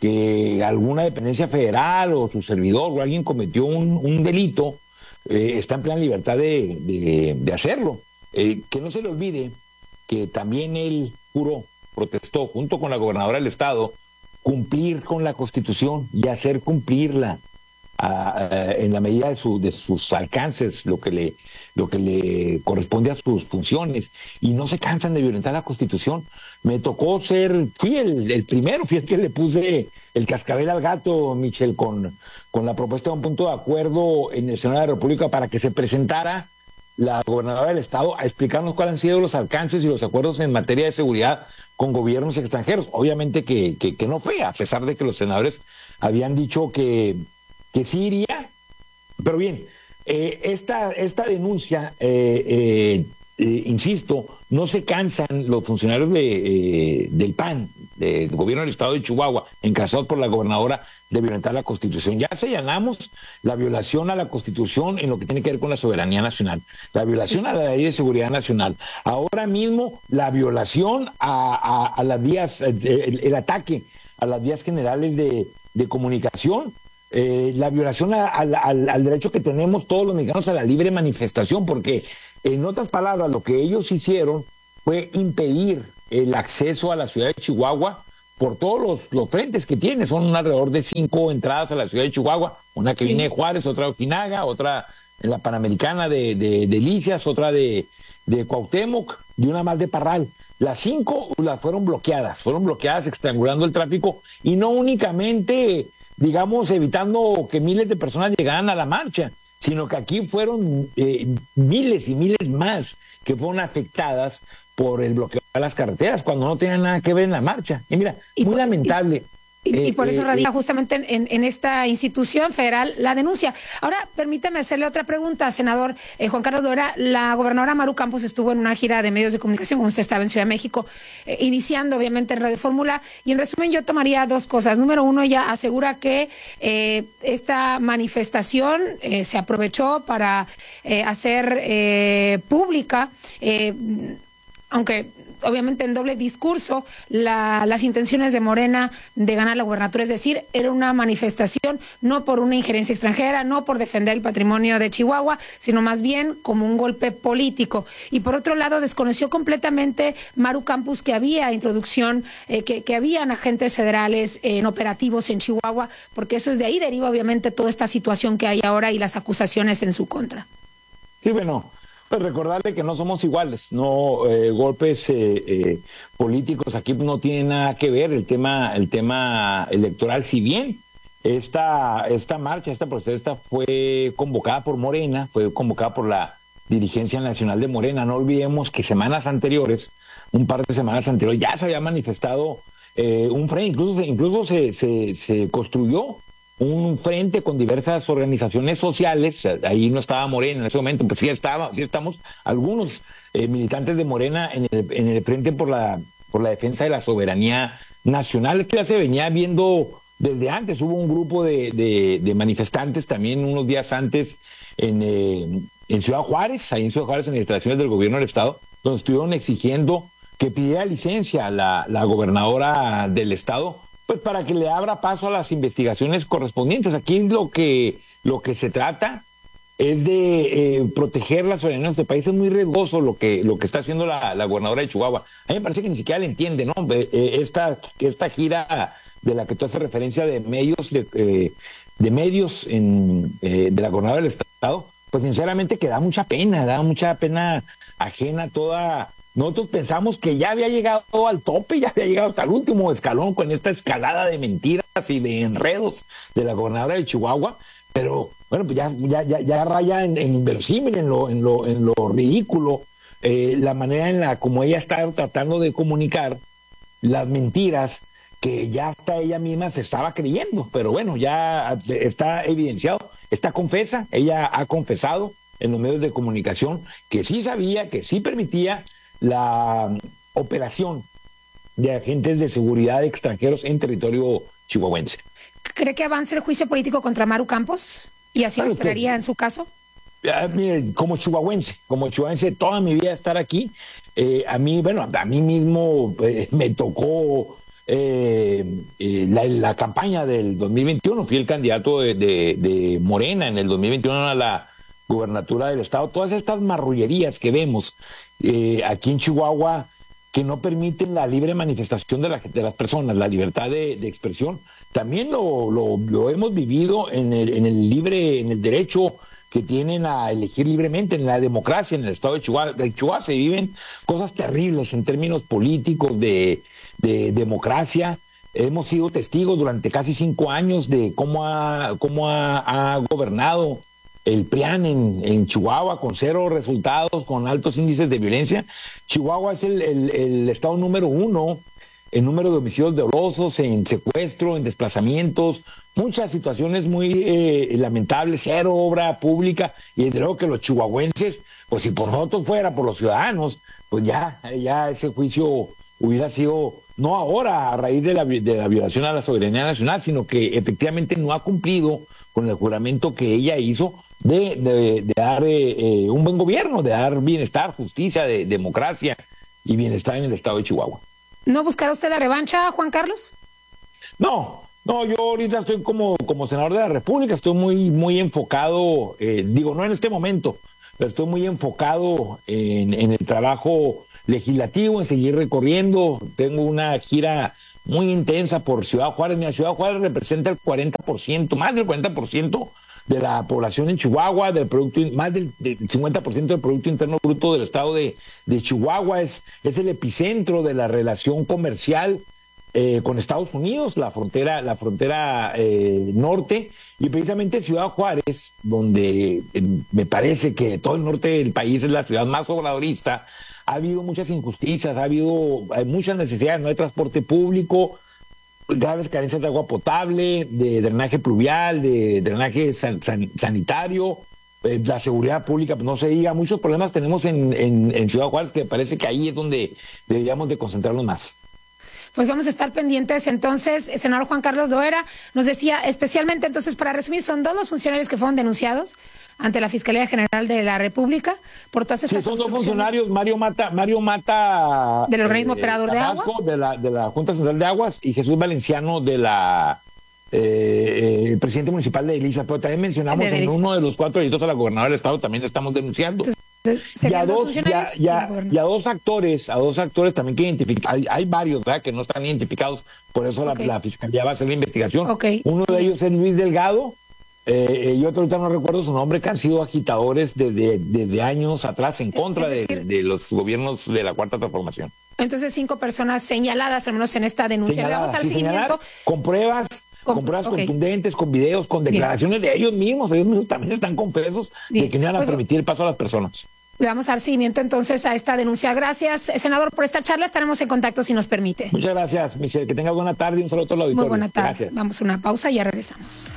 S7: alguna dependencia federal o su servidor o alguien cometió un delito, está en plena libertad de hacerlo. Que no se le olvide que también él protestó junto con la gobernadora del estado, cumplir con la Constitución y hacer cumplirla en la medida de sus alcances, lo que le corresponde a sus funciones, y no se cansan de violentar la Constitución. Me tocó fui el primero, fui el que le puse el cascabel al gato, Michelle, con la propuesta de un punto de acuerdo en el Senado de la República para que se presentara la gobernadora del estado a explicarnos cuáles han sido los alcances y los acuerdos en materia de seguridad con gobiernos extranjeros. Obviamente que no fue, a pesar de que los senadores habían dicho que sí iría. Pero bien, esta denuncia, insisto, no se cansan los funcionarios del PAN, del gobierno del estado de Chihuahua, encabezados por la gobernadora, de violentar la Constitución. Ya señalamos la violación a la Constitución en lo que tiene que ver con la soberanía nacional, la violación a la Ley de Seguridad Nacional. Ahora mismo la violación a las vías, el ataque a las vías generales de comunicación, la violación al derecho que tenemos todos los mexicanos a la libre manifestación, porque en otras palabras lo que ellos hicieron fue impedir el acceso a la ciudad de Chihuahua por todos los frentes que tiene. Son alrededor de 5 entradas a la ciudad de Chihuahua, una que viene de Juárez, otra de Ojinaga, otra en la Panamericana de Delicias, otra de Cuauhtémoc y una más de Parral. Las 5 las fueron bloqueadas, estrangulando el tráfico, y no únicamente, digamos, evitando que miles de personas llegaran a la marcha, sino que aquí fueron miles y miles más que fueron afectadas por el bloqueo de las carreteras, cuando no tenían nada que ver en la marcha. Y mira, muy lamentable.
S1: Y por eso radica justamente en esta institución federal la denuncia. Ahora, permítame hacerle otra pregunta, senador Juan Carlos Loera. La gobernadora Maru Campos estuvo en una gira de medios de comunicación, como usted estaba en Ciudad de México, iniciando obviamente en Radio Fórmula, y en resumen yo tomaría 2 cosas. Número 1, ella asegura que esta manifestación se aprovechó para hacer pública, aunque obviamente en doble discurso, las intenciones de Morena de ganar la gubernatura, es decir, era una manifestación no por una injerencia extranjera, no por defender el patrimonio de Chihuahua, sino más bien como un golpe político. Y por otro lado, desconoció completamente Maru Campos que había introducción, que habían agentes federales en operativos en Chihuahua, porque eso es de ahí deriva obviamente toda esta situación que hay ahora y las acusaciones en su contra.
S7: Sí, bueno, pues recordarle que no somos iguales, no golpes políticos aquí no tienen nada que ver el tema electoral. Si bien esta marcha, esta protesta fue convocada por Morena, fue convocada por la dirigencia nacional de Morena, no olvidemos que semanas anteriores, un par de semanas anteriores, ya se había manifestado un frente, incluso se construyó un frente con diversas organizaciones sociales. Ahí no estaba Morena en ese momento, pues sí estamos algunos militantes de Morena en el frente por la defensa de la soberanía nacional. Esto ya se venía viendo desde antes. Hubo un grupo de manifestantes también unos días antes en Ciudad Juárez, ahí en Ciudad Juárez, en las instalaciones del gobierno del estado, donde estuvieron exigiendo que pidiera licencia a la gobernadora del estado, pues para que le abra paso a las investigaciones correspondientes. Aquí lo que se trata es de proteger la soberanía de este país. Es muy riesgoso lo que está haciendo la gobernadora de Chihuahua. A mí me parece que ni siquiera le entiende, ¿no? Esta gira de la que tú haces referencia de medios de la gobernadora del estado, pues sinceramente que da mucha pena ajena toda. Nosotros pensamos que ya había llegado al tope, ya había llegado hasta el último escalón con esta escalada de mentiras y de enredos de la gobernadora de Chihuahua, pero bueno, pues ya raya en inverosímil, en lo ridículo, la manera en la como ella está tratando de comunicar las mentiras que ya hasta ella misma se estaba creyendo. Pero bueno, ya está evidenciado, ella ha confesado en los medios de comunicación que sí sabía, que sí permitía la operación de agentes de seguridad extranjeros en territorio chihuahuense.
S1: ¿Cree que avance el juicio político contra Maru Campos? ¿Y así lo esperaría en su caso?
S7: Mire, como chihuahuense, toda mi vida estar aquí, a mí mismo me tocó la campaña del 2021, fui el candidato de Morena en el 2021 a la gubernatura del estado. Todas estas marrullerías que vemos aquí en Chihuahua, que no permiten la libre manifestación de las personas, la libertad de expresión, también lo hemos vivido en el derecho que tienen a elegir libremente, en la democracia, en el estado de Chihuahua. En Chihuahua se viven cosas terribles en términos políticos, de democracia. Hemos sido testigos durante casi 5 años de cómo ha gobernado el PRIAN en Chihuahua, con 0 resultados, con altos índices de violencia. Chihuahua es el estado número 1 en número de homicidios dolosos, en secuestro, en desplazamientos, muchas situaciones muy lamentables, 0 obra pública, y desde luego que los chihuahuenses, pues si por nosotros fuera, por los ciudadanos, pues ya ese juicio hubiera sido, no ahora a raíz de la violación a la soberanía nacional, sino que efectivamente no ha cumplido con el juramento que ella hizo de dar un buen gobierno, de dar bienestar, justicia, de democracia y bienestar en el estado de Chihuahua.
S1: ¿No buscará usted la revancha, Juan Carlos?
S7: No, yo ahorita estoy como senador de la República, estoy muy enfocado, no en este momento, pero estoy muy enfocado en el trabajo legislativo, en seguir recorriendo. Tengo una gira muy intensa por Ciudad Juárez. Mira, Ciudad Juárez representa el 40%, más del 40% de la población en Chihuahua, más del 50% del Producto Interno Bruto del estado de Chihuahua. Es el epicentro de la relación comercial con Estados Unidos, la frontera norte, y precisamente Ciudad Juárez, donde me parece que todo el norte del país es la ciudad más obradorista. Ha habido muchas injusticias, hay muchas necesidades, no hay transporte público, graves carencias de agua potable, de drenaje pluvial, de drenaje sanitario, la seguridad pública, pues no se diga, muchos problemas tenemos en Ciudad Juárez, que parece que ahí es donde deberíamos de concentrarnos más.
S1: Pues vamos a estar pendientes. Entonces, el senador Juan Carlos Loera nos decía, especialmente, entonces, para resumir, son 2 los funcionarios que fueron denunciados ante la Fiscalía General de la República por todas estas
S7: son 2 funcionarios, Mario Mata
S1: del organismo operador de agua,
S7: de la Junta Central de Aguas, y Jesús Valenciano de la presidente municipal de Elisa. Pero también mencionamos en uno de los 4 delitos a la gobernadora del estado, también le estamos denunciando. Y a 2 actores también que identificar. Hay varios, ¿verdad?, que no están identificados, por eso la Fiscalía va a hacer la investigación. Uno de ellos es Luis Delgado, y otro ahorita no recuerdo su nombre, que han sido agitadores desde años atrás en contra de los gobiernos de la Cuarta Transformación.
S1: Entonces 5 personas señaladas, al menos en esta denuncia. Vamos al seguimiento.
S7: Con pruebas contundentes, con videos, con declaraciones de ellos mismos también están confesos de que no van a permitir el paso a las personas.
S1: Le vamos a dar seguimiento entonces a esta denuncia. Gracias, senador, por esta charla. Estaremos en contacto si nos permite.
S7: Muchas gracias, Michelle. Que tenga buena tarde y un saludo a todo el auditorio.
S1: Muy buena tarde.
S7: Gracias.
S1: Vamos a una pausa y ya regresamos.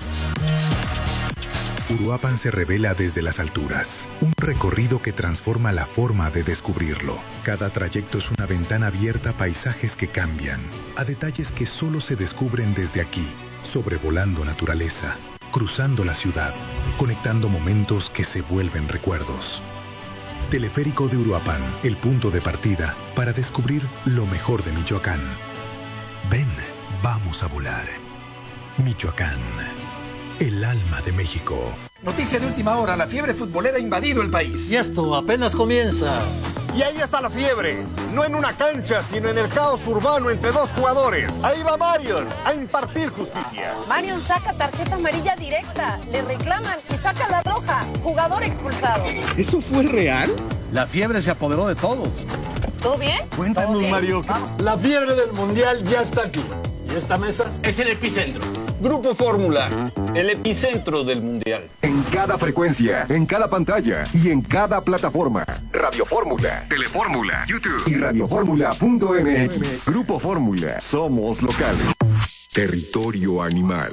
S10: Uruapan se revela desde las alturas. Un recorrido que transforma la forma de descubrirlo. Cada trayecto es una ventana abierta a paisajes que cambian, a detalles que solo se descubren desde aquí, sobrevolando naturaleza, cruzando la ciudad, conectando momentos que se vuelven recuerdos. Teleférico de Uruapan, el punto de partida para descubrir lo mejor de Michoacán. Ven, vamos a volar. Michoacán, el alma de México.
S13: Noticia de última hora, la fiebre futbolera ha invadido el país.
S14: Y esto apenas comienza.
S15: Y ahí está la fiebre, no en una cancha, sino en el caos urbano entre 2 jugadores. Ahí va Marion a impartir justicia.
S16: Marion saca tarjeta amarilla directa, le reclaman y saca la roja, jugador expulsado.
S15: ¿Eso fue real?
S14: La fiebre se apoderó de todos.
S16: ¿Todo bien?
S15: Cuéntanos, Mario.
S14: La fiebre del mundial ya está aquí. Y esta mesa
S17: es el epicentro. Grupo Fórmula, el epicentro del mundial.
S3: En cada frecuencia, en cada pantalla y en cada plataforma. Radio Fórmula, Telefórmula, YouTube y radioformula.mx. Grupo Fórmula, somos locales. Territorio animal.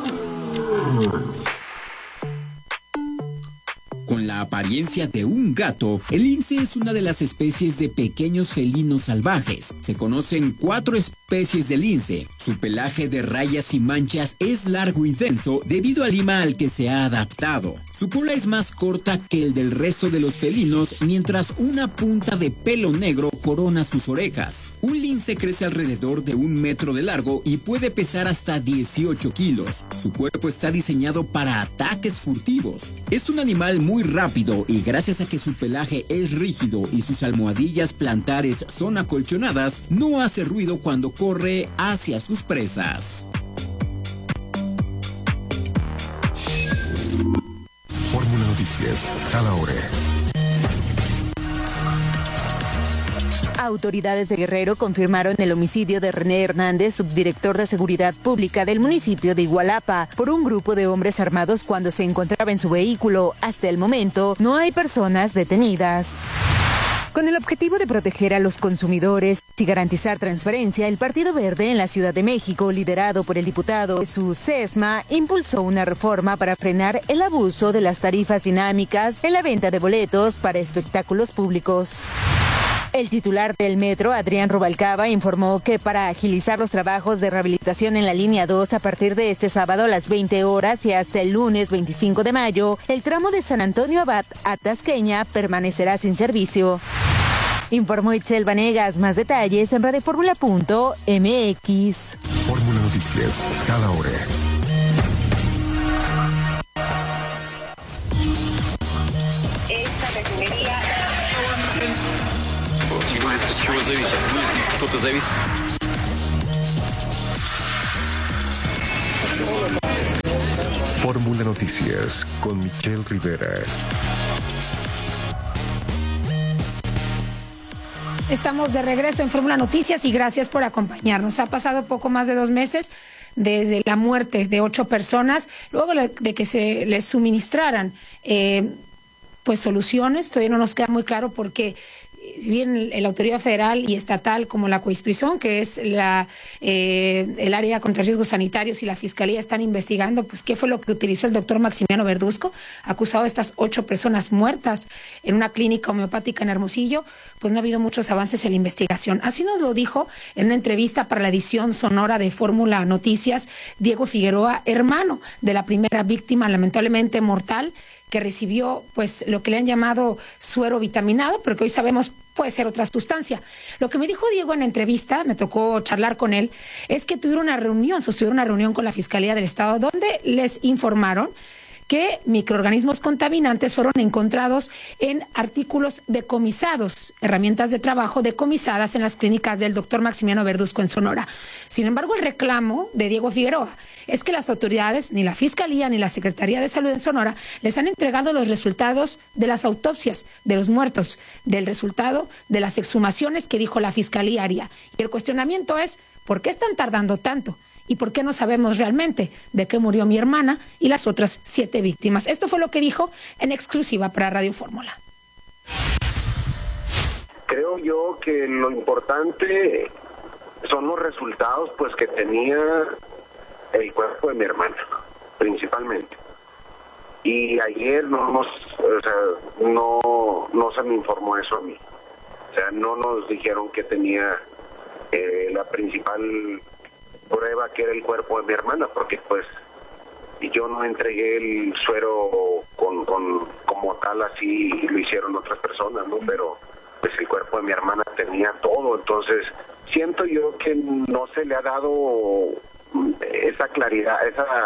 S27: Con la apariencia de un gato, el lince es una de las especies de pequeños felinos salvajes. Se conocen 4 especies de lince. Su pelaje de rayas y manchas es largo y denso debido al clima al que se ha adaptado. Su cola es más corta que el del resto de los felinos, mientras una punta de pelo negro corona sus orejas. Un lince crece alrededor de 1 metro de largo y puede pesar hasta 18 kilos. Su cuerpo está diseñado para ataques furtivos. Es un animal muy rápido y gracias a que su pelaje es rígido y sus almohadillas plantares son acolchonadas, no hace ruido cuando corre hacia sus presas.
S10: Fórmula Noticias, cada hora.
S28: Autoridades de Guerrero confirmaron el homicidio de René Hernández, subdirector de Seguridad Pública del municipio de Igualapa, por un grupo de hombres armados cuando se encontraba en su vehículo. Hasta el momento, no hay personas detenidas. Con el objetivo de proteger a los consumidores y garantizar transparencia, el Partido Verde en la Ciudad de México, liderado por el diputado Jesús Sesma, impulsó una reforma para frenar el abuso de las tarifas dinámicas en la venta de boletos para espectáculos públicos. El titular del metro, Adrián Rubalcaba, informó que para agilizar los trabajos de rehabilitación en la línea 2 a partir de este sábado a las 20 horas y hasta el lunes 25 de mayo, el tramo de San Antonio Abad a Tasqueña permanecerá sin servicio. Informó Itzel Vanegas. Más detalles en radioformula.mx.
S3: Fórmula Noticias, cada hora.
S2: Esta refinería...
S3: Fórmula Noticias con Michelle Rivera.
S1: Estamos de regreso en Fórmula Noticias y gracias por acompañarnos. Ha pasado poco más de 2 meses desde la muerte de 8 personas, luego de que se les suministraran pues soluciones. Todavía no nos queda muy claro porque si bien la autoridad federal y estatal como la COISPRISON, que es el área contra riesgos sanitarios, y la Fiscalía están investigando pues qué fue lo que utilizó el doctor Maximiano Verduzco, acusado de estas 8 personas muertas en una clínica homeopática en Hermosillo, pues no ha habido muchos avances en la investigación. Así nos lo dijo en una entrevista para la edición sonora de Fórmula Noticias Diego Figueroa, hermano de la primera víctima lamentablemente mortal, que recibió pues lo que le han llamado suero vitaminado, pero que hoy sabemos puede ser otra sustancia. Lo que me dijo Diego en la entrevista, me tocó charlar con él, es que sostuvieron una reunión con la Fiscalía del Estado donde les informaron que microorganismos contaminantes fueron encontrados en artículos decomisados, herramientas de trabajo decomisadas en las clínicas del doctor Maximiano Verduzco en Sonora. Sin embargo, el reclamo de Diego Figueroa es que las autoridades, ni la Fiscalía ni la Secretaría de Salud en Sonora, les han entregado los resultados de las autopsias de los muertos, del resultado de las exhumaciones que dijo la Fiscalía haría. Y el cuestionamiento es, ¿por qué están tardando tanto? ¿Y por qué no sabemos realmente de qué murió mi hermana y las otras 7 víctimas? Esto fue lo que dijo en exclusiva para Radio Fórmula.
S4: Creo yo que lo importante son los resultados pues que tenía el cuerpo de mi hermana, principalmente. Y ayer no se me informó eso a mí. O sea, no nos dijeron que tenía la principal prueba, que era el cuerpo de mi hermana, porque pues yo no entregué el suero como tal, así lo hicieron otras personas, ¿no? Pero pues el cuerpo de mi hermana tenía todo. Entonces siento yo que no se le ha dado esa claridad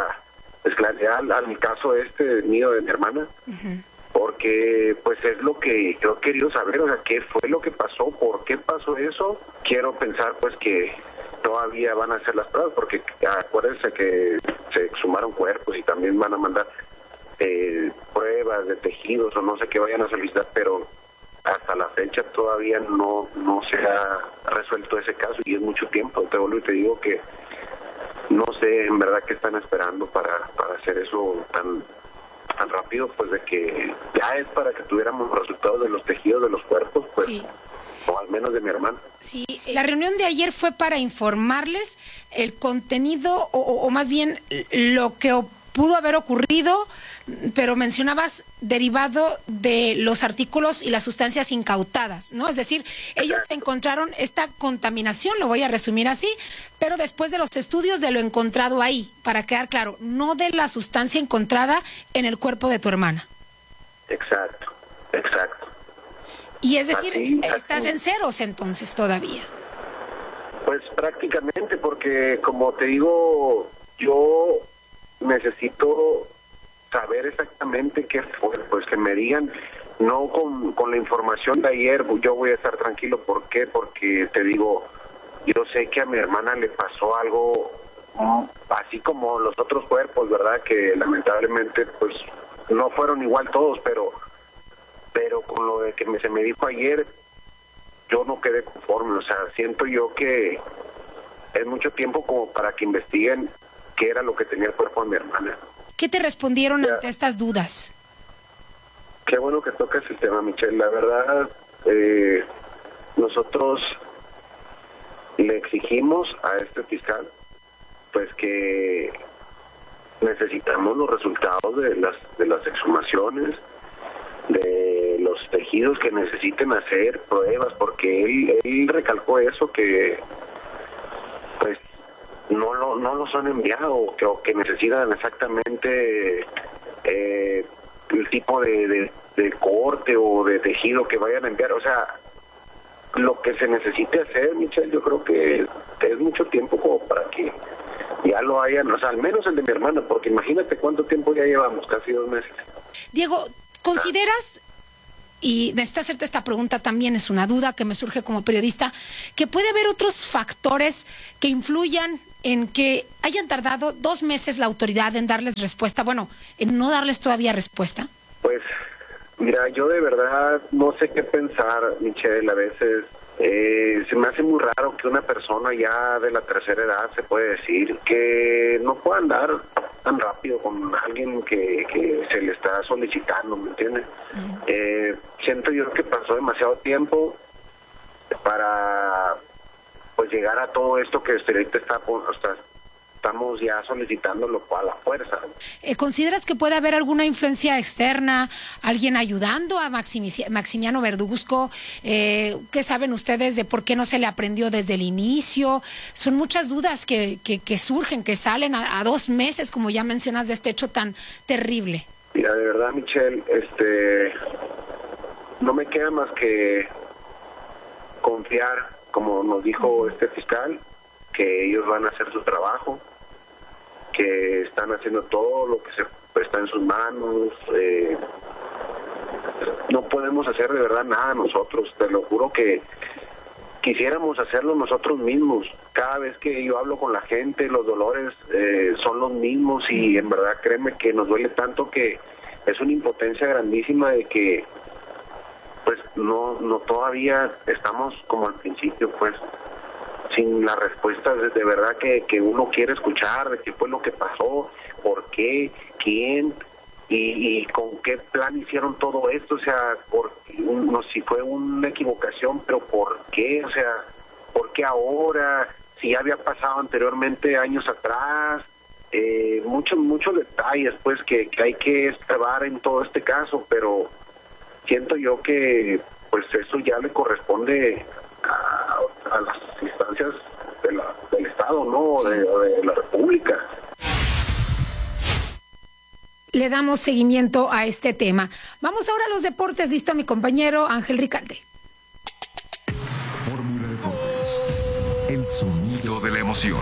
S4: al caso mío de mi hermana. Porque pues es lo que yo he querido saber, o sea, qué fue lo que pasó, por qué pasó eso. Quiero pensar pues que todavía van a hacer las pruebas, porque acuérdense que se exhumaron cuerpos y también van a mandar pruebas de tejidos o no sé qué vayan a solicitar, pero hasta la fecha todavía no se ha resuelto ese caso y es mucho tiempo. Te vuelvo y te digo que no sé en verdad qué están esperando para hacer eso tan rápido, pues de que ya es para que tuviéramos resultados de los tejidos de los cuerpos, pues sí. O al menos de mi hermana.
S1: Sí, la reunión de ayer fue para informarles el contenido o más bien lo que pudo haber ocurrido, pero mencionabas derivado de los artículos y las sustancias incautadas, ¿no? Es decir, ellos encontraron esta contaminación, lo voy a resumir así, pero después de los estudios de lo encontrado ahí, para quedar claro, no de la sustancia encontrada en el cuerpo de tu hermana.
S4: Exacto.
S1: Y es decir, estás en ceros entonces todavía.
S4: Pues prácticamente, porque como te digo, yo necesito saber exactamente qué fue, pues que me digan, no con la información de ayer, yo voy a estar tranquilo. ¿Por qué? Porque te digo, yo sé que a mi hermana le pasó algo así como los otros cuerpos, ¿verdad? Que lamentablemente pues no fueron igual todos, pero con lo de que se me dijo ayer, yo no quedé conforme. O sea, siento yo que es mucho tiempo como para que investiguen qué era lo que tenía el cuerpo de mi hermana.
S1: ¿Qué te respondieron ante estas dudas?
S4: Qué bueno que tocas el tema, Michelle. La verdad, nosotros le exigimos a este fiscal pues que necesitamos los resultados de las exhumaciones, de los tejidos partidos que necesiten hacer pruebas, porque él recalcó eso, que pues no los han enviado, o que necesitan exactamente el tipo de corte o de tejido que vayan a enviar. O sea, lo que se necesite hacer, Michelle, yo creo que es mucho tiempo como para que ya lo hayan, o sea, al menos el de mi hermana, porque imagínate cuánto tiempo ya llevamos, casi 2 meses.
S1: Diego, ¿consideras, y necesito hacerte esta pregunta también, es una duda que me surge como periodista, que puede haber otros factores que influyan en que hayan tardado 2 meses la autoridad en darles respuesta, bueno, en no darles todavía respuesta?
S4: Pues, mira, yo de verdad no sé qué pensar, Michelle, a veces se me hace muy raro que una persona ya de la tercera edad, se puede decir, que no pueda andar tan rápido con alguien que se le está solicitando, ¿me entiendes? Siento yo que pasó demasiado tiempo para pues llegar a todo esto que ahorita estamos ya solicitándolo a la fuerza.
S1: ¿Consideras que puede haber alguna influencia externa, alguien ayudando a Maximiano Verduzco? ¿Qué saben ustedes de por qué no se le aprendió desde el inicio? Son muchas dudas que surgen, que salen a 2 meses, como ya mencionas, de este hecho tan terrible.
S4: Mira, de verdad, Michelle, no me queda más que confiar, como nos dijo este fiscal, que ellos van a hacer su trabajo, que están haciendo todo lo que está en sus manos. No podemos hacer de verdad nada nosotros, te lo juro que quisiéramos hacerlo nosotros mismos. Cada vez que yo hablo con la gente, los dolores son los mismos, y en verdad créeme que nos duele tanto, que es una impotencia grandísima de que pues no todavía estamos como al principio, pues sin las respuestas de verdad que uno quiere escuchar, de qué fue lo que pasó, por qué, quién y con qué plan hicieron todo esto. O sea, si fue una equivocación, pero por qué, o sea, por qué ahora, si ya había pasado anteriormente años atrás. Muchos detalles pues que hay que escarbar en todo este caso, pero siento yo que pues eso ya le corresponde a las instancias del Estado, ¿no? De la República.
S1: Le damos seguimiento a este tema. Vamos ahora a los deportes. Listo, mi compañero Ángel Ricalde.
S3: Fórmula Deportes. El sonido de la emoción.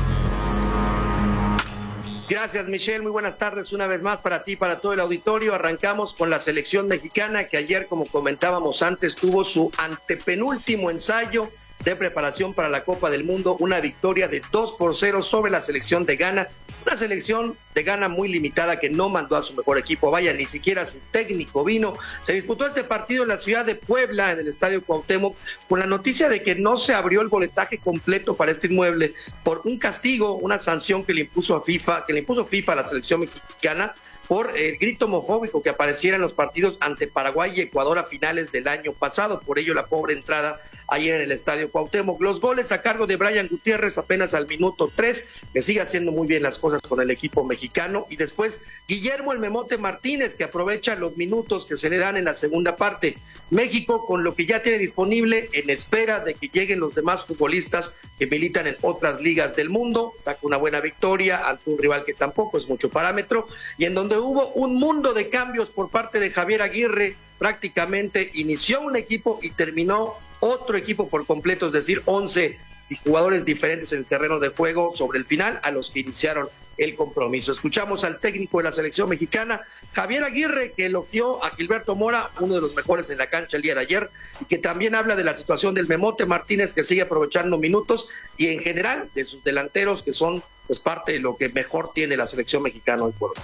S14: Gracias, Michelle. Muy buenas tardes una vez más para ti y para todo el auditorio. Arrancamos con la selección mexicana, que ayer, como comentábamos antes, tuvo su antepenúltimo ensayo de preparación para la Copa del Mundo, una victoria de 2-0 sobre la selección de Ghana, una selección de Ghana muy limitada que no mandó a su mejor equipo, vaya, ni siquiera su técnico vino. Se disputó este partido en la ciudad de Puebla, en el Estadio Cuauhtémoc, con la noticia de que no se abrió el boletaje completo para este inmueble por un castigo, una sanción que le impuso FIFA a la selección mexicana por el grito homofóbico que apareciera en los partidos ante Paraguay y Ecuador a finales del año pasado. Por ello, la pobre entrada ayer en el Estadio Cuauhtémoc. Los goles a cargo de Brian Gutiérrez apenas al minuto 3, que sigue haciendo muy bien las cosas con el equipo mexicano. Y después Guillermo el Memote Martínez, que aprovecha los minutos que se le dan en la segunda parte. México, con lo que ya tiene disponible, en espera de que lleguen los demás futbolistas que militan en otras ligas del mundo, saca una buena victoria ante un rival que tampoco es mucho parámetro, y en donde hubo un mundo de cambios por parte de Javier Aguirre. Prácticamente inició un equipo y terminó otro equipo por completo, es decir, 11 jugadores diferentes en el terreno de juego sobre el final a los que iniciaron el compromiso. Escuchamos al técnico de la selección mexicana, Javier Aguirre, que elogió a Gilberto Mora, uno de los mejores en la cancha el día de ayer, y que también habla de la situación del Memote Martínez, que sigue aprovechando minutos, y en general de sus delanteros, que son pues parte de lo que mejor tiene la selección mexicana hoy por hoy.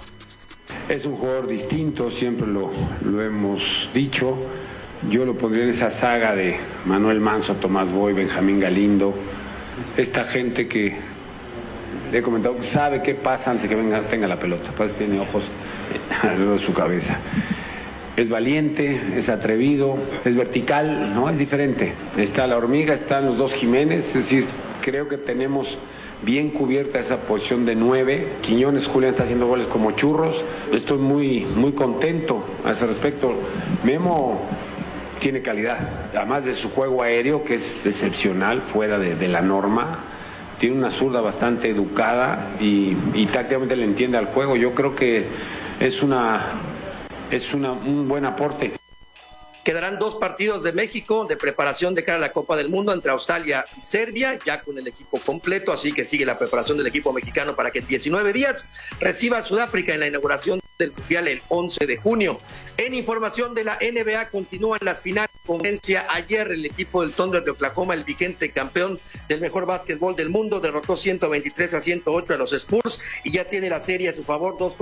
S8: Es un jugador distinto, siempre lo hemos dicho. Yo lo pondría en esa saga de Manuel Manso, Tomás Boy, Benjamín Galindo, esta gente que le he comentado, sabe qué pasa antes de que tenga la pelota, pues tiene ojos alrededor de su cabeza. Es valiente, es atrevido, es vertical, ¿no? Es diferente. Está la hormiga, están los dos Jiménez, es decir, creo que tenemos bien cubierta esa posición de 9. Quiñones, Julián está haciendo goles como churros. Estoy muy contento a ese respecto. Memo tiene calidad. Además de su juego aéreo, que es excepcional, fuera de la norma, tiene una zurda bastante educada y tácticamente le entiende al juego. Yo creo que es un buen aporte.
S14: Quedarán 2 partidos de México de preparación de cara a la Copa del Mundo entre Australia y Serbia, ya con el equipo completo, así que sigue la preparación del equipo mexicano para que en 19 días reciba a Sudáfrica en la inauguración del Mundial el 11 de junio. En información de la NBA, continúan las finales de conferencia. Ayer el equipo del Thunder de Oklahoma, el vigente campeón del mejor básquetbol del mundo, derrotó 123-108 a los Spurs y ya tiene la serie a su favor, 2